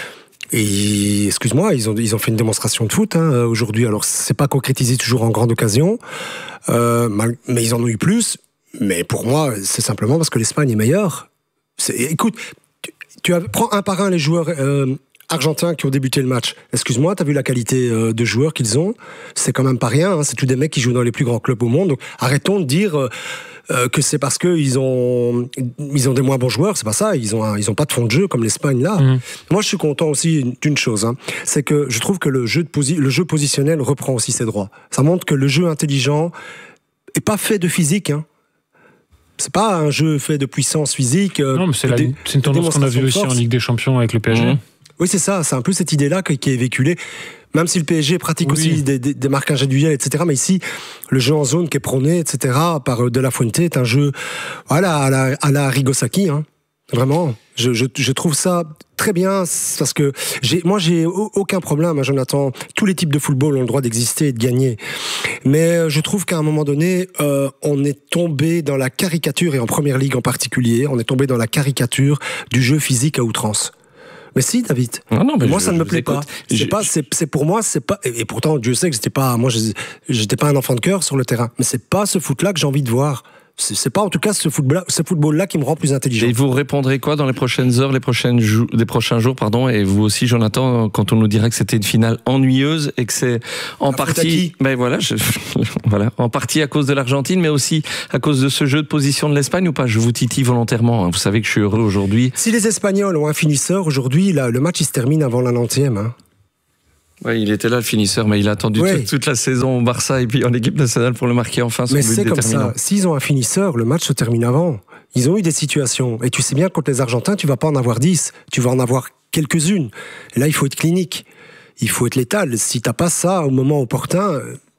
[SPEAKER 9] Et excuse-moi, ils ont ils ont fait une démonstration de foot hein, aujourd'hui. Alors c'est pas concrétisé toujours en grande occasion, euh, mal- mais ils en ont eu plus. Mais pour moi, c'est simplement parce que l'Espagne est meilleure. C'est, écoute, tu, tu as, prends un par un les joueurs euh, argentins qui ont débuté le match. Excuse-moi, t'as vu la qualité euh, de joueurs qu'ils ont. C'est quand même pas rien. Hein, c'est tous des mecs qui jouent dans les plus grands clubs au monde. Donc arrêtons de dire euh, euh, que c'est parce que ils ont ils ont des moins bons joueurs. C'est pas ça. Ils ont un, ils ont pas de fond de jeu comme l'Espagne là.
[SPEAKER 7] Mmh.
[SPEAKER 9] Moi, je suis content aussi d'une chose. Hein, c'est que je trouve que le jeu de posi- le jeu positionnel reprend aussi ses droits. Ça montre que le jeu intelligent est pas fait de physique. Hein. C'est pas un jeu fait de puissance physique. euh,
[SPEAKER 7] Non, mais c'est,
[SPEAKER 9] de
[SPEAKER 7] la-
[SPEAKER 9] dé-
[SPEAKER 7] c'est une
[SPEAKER 9] de
[SPEAKER 7] tendance qu'on a vue
[SPEAKER 9] démonstration de
[SPEAKER 7] aussi en
[SPEAKER 9] force.
[SPEAKER 7] Ligue des Champions avec le P S G.
[SPEAKER 3] Mmh.
[SPEAKER 9] Oui, c'est ça. C'est un peu cette idée-là qui qui est véhiculée. Même si le P S G pratique
[SPEAKER 7] Oui.
[SPEAKER 9] aussi des, des, des marquages individuels, et cetera. Mais ici, le jeu en zone qui est prôné, et cetera, par De La Fuente est un jeu, voilà, à la, à la Rigosaki, hein. Vraiment. Je, je, je trouve ça très bien parce que j'ai, moi, j'ai aucun problème, hein, Jonathan. Tous les types de football ont le droit d'exister et de gagner. Mais je trouve qu'à un moment donné, euh, on est tombé dans la caricature, et en première ligue en particulier, on est tombé dans la caricature du jeu physique à outrance. Mais si, David.
[SPEAKER 3] Non, non, mais
[SPEAKER 9] moi,
[SPEAKER 3] je,
[SPEAKER 9] ça ne
[SPEAKER 3] je
[SPEAKER 9] me plaît
[SPEAKER 3] écoute.
[SPEAKER 9] pas. C'est
[SPEAKER 3] Je,
[SPEAKER 9] pas, c'est, c'est pour moi, c'est pas. Et, et pourtant, Dieu sait que j'étais pas. Moi, j'étais pas un enfant de cœur sur le terrain. Mais c'est pas ce foot-là que j'ai envie de voir. C'est, c'est pas en tout cas ce football, ce football-là qui me rend plus intelligent.
[SPEAKER 3] Et vous répondrez quoi dans les prochaines heures, les prochaines jou- les prochains jours, pardon, et vous aussi, Jonathan, quand on nous dirait que c'était une finale ennuyeuse et que c'est en
[SPEAKER 9] La faute à
[SPEAKER 3] partie,
[SPEAKER 9] qui
[SPEAKER 3] ben voilà, je, voilà, en partie à cause de l'Argentine, mais aussi à cause de ce jeu de position de l'Espagne ou pas? Je vous titille volontairement. Hein. Vous savez que je suis heureux aujourd'hui.
[SPEAKER 9] Si les Espagnols ont un finisseur aujourd'hui, là, le match il se termine avant la ninetième. Hein.
[SPEAKER 3] Ouais, il était là le finisseur, mais il a attendu
[SPEAKER 9] Ouais.
[SPEAKER 3] toute, toute la saison au Barça et puis en équipe nationale pour le marquer enfin son
[SPEAKER 9] Mais
[SPEAKER 3] but
[SPEAKER 9] c'est comme
[SPEAKER 3] déterminant.
[SPEAKER 9] ça. S'ils ont un finisseur, le match se termine avant. Ils ont eu des situations. Et tu sais bien, contre les Argentins, tu vas pas en avoir dix. Tu vas en avoir quelques-unes. Et là, il faut être clinique. Il faut être létal. Si t'as pas ça au moment opportun...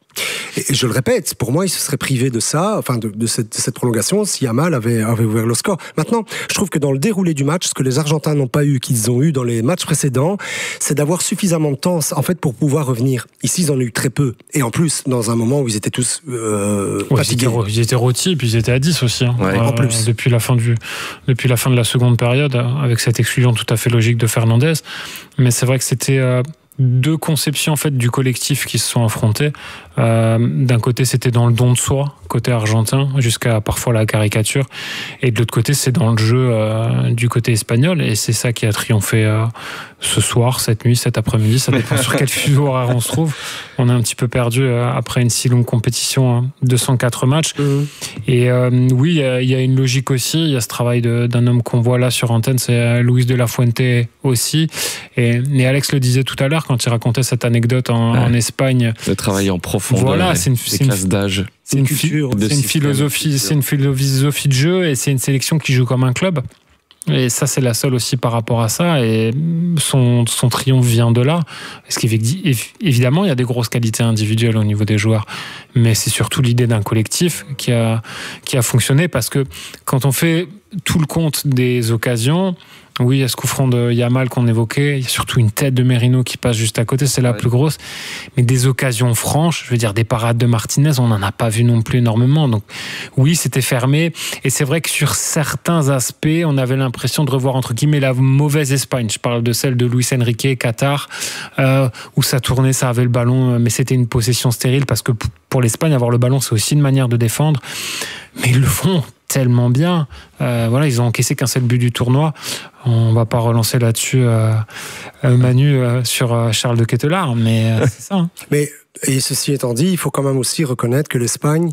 [SPEAKER 9] Et je le répète, pour moi, il se serait privé de ça, enfin de, de, cette, de cette prolongation, si Yamal avait, avait ouvert le score. Maintenant, je trouve que dans le déroulé du match, ce que les Argentins n'ont pas eu, qu'ils ont eu dans les matchs précédents, c'est d'avoir suffisamment de temps, en fait, pour pouvoir revenir. Ici, ils en ont eu très peu. Et en plus, dans un moment où ils étaient tous euh,
[SPEAKER 7] Ouais, ils,
[SPEAKER 9] fatigués.
[SPEAKER 7] étaient, ils étaient rôtis, puis ils étaient à dix aussi. Hein.
[SPEAKER 3] Ouais,
[SPEAKER 9] en plus.
[SPEAKER 7] Depuis la, fin du, depuis la fin de la seconde période, avec cette exclusion tout à fait logique de Fernandez. Mais c'est vrai que c'était... Euh, deux conceptions en fait du collectif qui se sont affrontées. Euh, d'un côté, c'était dans le don de soi, côté argentin, jusqu'à parfois la caricature, et de l'autre côté, c'est dans le jeu euh, du côté espagnol, et c'est ça qui a triomphé euh, ce soir, cette nuit, cet après-midi. Ça dépend sur quel fuseau horaire on se trouve. On est un petit peu perdu euh, après une si longue compétition, hein, deux cent quatre matchs. Mmh. Et euh, oui, il y, y a une logique aussi. Il y a ce travail de, d'un homme qu'on voit là sur antenne, c'est Luis de la Fuente aussi. Et, et Alex le disait tout à l'heure quand il racontait cette anecdote en, ouais. en Espagne.
[SPEAKER 3] Le travail en profondeur.
[SPEAKER 7] Voilà, c'est une,
[SPEAKER 3] des c'est classes une, d'âge.
[SPEAKER 7] C'est une, culture, c'est une philosophie, c'est une philosophie de jeu et c'est une sélection qui joue comme un club. Et ça, c'est la seule aussi par rapport à ça. Et son, son triomphe vient de là. Parce qu'évidemment, il y a des grosses qualités individuelles au niveau des joueurs. Mais c'est surtout l'idée d'un collectif qui a, qui a fonctionné. Parce que quand on fait tout le compte des occasions, oui, il y a ce coup franc de Yamal qu'on évoquait. Il y a surtout une tête de Merino qui passe juste à côté. C'est la ouais. plus grosse. Mais des occasions franches, je veux dire, des parades de Martinez, on n'en a pas vu non plus énormément. Donc, oui, c'était fermé. Et c'est vrai que sur certains aspects, on avait l'impression de revoir, entre guillemets, la mauvaise Espagne. Je parle de celle de Luis Enrique, Qatar, euh, où ça tournait, ça avait le ballon, mais c'était une possession stérile parce que pour l'Espagne, avoir le ballon, c'est aussi une manière de défendre. Mais ils le font tellement bien. Euh, voilà, ils ont encaissé qu'un seul but du tournoi. On va pas relancer là-dessus euh, euh, Manu euh, sur euh, Charles de Ketelaere, mais euh, c'est ça. Hein.
[SPEAKER 9] Mais et ceci étant dit, il faut quand même aussi reconnaître que l'Espagne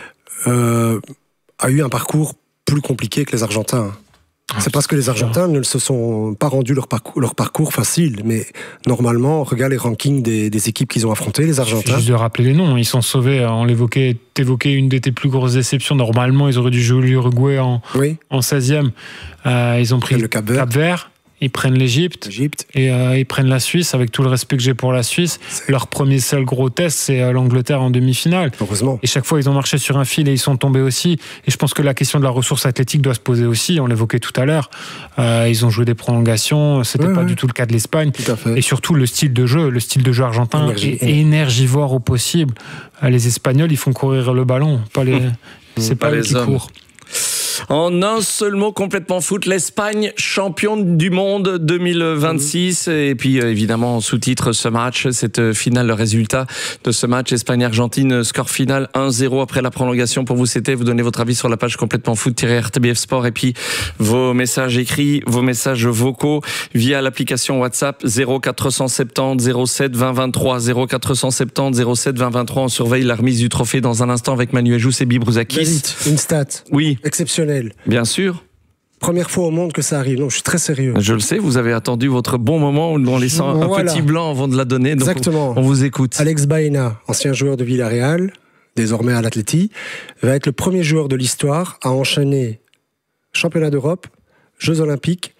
[SPEAKER 9] euh, a eu un parcours plus compliqué que les Argentins. C'est parce que les Argentins ne se sont pas rendus leur parcours, leur parcours facile, mais normalement, regarde les rankings des, des équipes qu'ils ont affrontées, les Argentins.
[SPEAKER 7] Juste de rappeler les noms, ils sont sauvés. On l'évoquait, t'évoquais une de tes plus grosses déceptions. Normalement, ils auraient dû jouer l'Uruguay en,
[SPEAKER 9] oui.
[SPEAKER 7] en seizième. Euh, ils ont pris
[SPEAKER 9] le Cap-Vert.
[SPEAKER 7] Cap-Vert. Ils prennent l'Égypte et euh, ils prennent la Suisse, avec tout le respect que j'ai pour la Suisse. C'est... Leur premier seul gros test, c'est euh, l'Angleterre en demi-finale.
[SPEAKER 9] Heureusement.
[SPEAKER 7] Et chaque fois, ils ont marché sur un fil et ils sont tombés aussi. Et je pense que la question de la ressource athlétique doit se poser aussi. On l'évoquait tout à l'heure. Euh, ils ont joué des prolongations. C'était ouais, pas ouais. du tout le cas de l'Espagne.
[SPEAKER 9] Tout à fait.
[SPEAKER 7] Et surtout, le style de jeu, le style de jeu argentin Énergie. est énergivore au possible. Les Espagnols, ils font courir le ballon. Pas les... Mmh. C'est pas, pas les qui hommes. courent.
[SPEAKER 3] En un seul mot, complètement foot, l'Espagne championne du monde deux mille vingt-six. Mmh. Et puis évidemment en sous-titre ce match, cette finale, le résultat de ce match Espagne-Argentine, score final un zéro après la prolongation. Pour vous, c'était, vous donnez votre avis sur la page complètement foot-R T B F Sport et puis vos messages écrits, vos messages vocaux via l'application WhatsApp zéro quatre cent soixante-dix zéro sept vingt vingt-trois zéro quatre cent soixante-dix zéro sept vingt vingt-trois. On surveille la remise du trophée dans un instant avec Manuel Jousse et Bibrouzakis.
[SPEAKER 9] Une stat.
[SPEAKER 3] Oui.
[SPEAKER 9] Exceptionnelle.
[SPEAKER 3] Bien sûr.
[SPEAKER 9] Première fois au monde que ça arrive. Non, je suis très sérieux.
[SPEAKER 3] Je le sais, vous avez attendu votre bon moment en laissant voilà. un petit blanc avant de la donner. Donc
[SPEAKER 9] Exactement.
[SPEAKER 3] On vous écoute.
[SPEAKER 9] Alex Baena, ancien joueur de Villarreal, désormais à l'Atleti, va être le premier joueur de l'histoire à enchaîner championnat d'Europe, Jeux Olympiques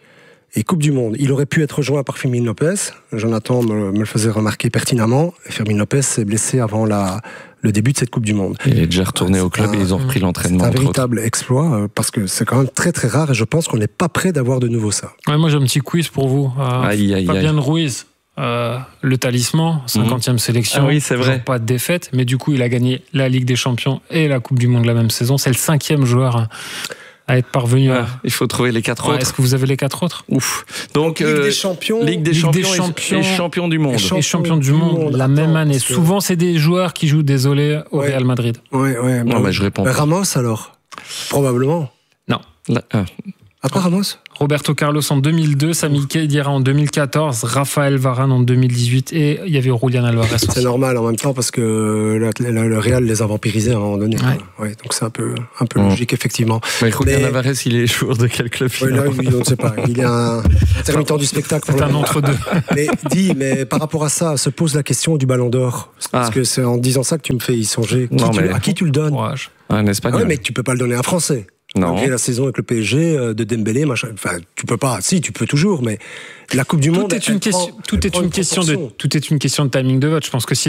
[SPEAKER 9] Et Coupe du Monde, il aurait pu être rejoint par Fermin Lopez. Jonathan me, me le faisait remarquer pertinemment. Fermin Lopez s'est blessé avant la, le début de cette Coupe du Monde.
[SPEAKER 3] Il est déjà retourné
[SPEAKER 9] c'est
[SPEAKER 3] au club
[SPEAKER 9] un,
[SPEAKER 3] et ils ont repris l'entraînement.
[SPEAKER 9] C'est un véritable exploit euh, parce que c'est quand même très très rare et je pense qu'on n'est pas prêt d'avoir de nouveau ça.
[SPEAKER 7] Ouais, moi j'ai un petit quiz pour vous. Euh,
[SPEAKER 3] aïe, aïe,
[SPEAKER 7] Fabien
[SPEAKER 3] aïe.
[SPEAKER 7] Ruiz, euh, le talisman, cinquantième mmh. sélection.
[SPEAKER 3] Ah oui, c'est vrai.
[SPEAKER 7] Pas de défaite, mais du coup il a gagné la Ligue des Champions et la Coupe du Monde la même saison. C'est le cinquième joueur à être parvenu à...
[SPEAKER 3] Ah, il faut trouver les quatre ouais, autres.
[SPEAKER 7] Est-ce que vous avez les quatre autres?
[SPEAKER 3] Ouf. Donc,
[SPEAKER 9] Ligue
[SPEAKER 3] euh,
[SPEAKER 9] des Champions,
[SPEAKER 3] Ligue des
[SPEAKER 7] Ligue
[SPEAKER 3] Champions,
[SPEAKER 7] des champions
[SPEAKER 3] et, et champion du monde.
[SPEAKER 7] Et champion, et champion du monde, monde la attends, même année. Que... Souvent, c'est des joueurs qui jouent, désolé, au
[SPEAKER 9] ouais.
[SPEAKER 7] Real Madrid.
[SPEAKER 9] Ouais, ouais.
[SPEAKER 3] Non, mais je réponds pas.
[SPEAKER 9] Ramos, alors? Probablement.
[SPEAKER 7] Non.
[SPEAKER 3] La... Ah.
[SPEAKER 9] Après Ramos?
[SPEAKER 7] Roberto Carlos en deux mille deux, Sami Khedira en deux mille quatorze, Raphaël Varane en deux mille dixhuit et il y avait Julián Álvarez.
[SPEAKER 9] C'est normal en même temps parce que le, le, le Real les a vampirisés à un moment donné. Ouais. Ouais, donc c'est un peu, un peu mmh. logique effectivement.
[SPEAKER 3] Mais Julián Álvarez, il est joueur de quel club?
[SPEAKER 9] Ouais, là, oui, on ne sait pas. Il est un intermittent du spectacle.
[SPEAKER 7] C'est un entre-deux.
[SPEAKER 9] Mais dis, mais par rapport à ça, se pose la question du Ballon d'Or. Parce ah. que c'est en disant ça que tu me fais y songer. Qui non, tu, mais... À qui tu le donnes?
[SPEAKER 3] Un Espagnol.
[SPEAKER 9] Ah ouais, mais tu peux pas le donner à un Français.
[SPEAKER 3] Non.
[SPEAKER 9] Malgré la saison avec le P S G de Dembélé, machin. Enfin, tu peux pas. Si, tu peux toujours, mais la Coupe du
[SPEAKER 7] tout
[SPEAKER 9] Monde.
[SPEAKER 7] Est une question, prend, tout est une question de, tout est une question de timing de vote. Je pense que si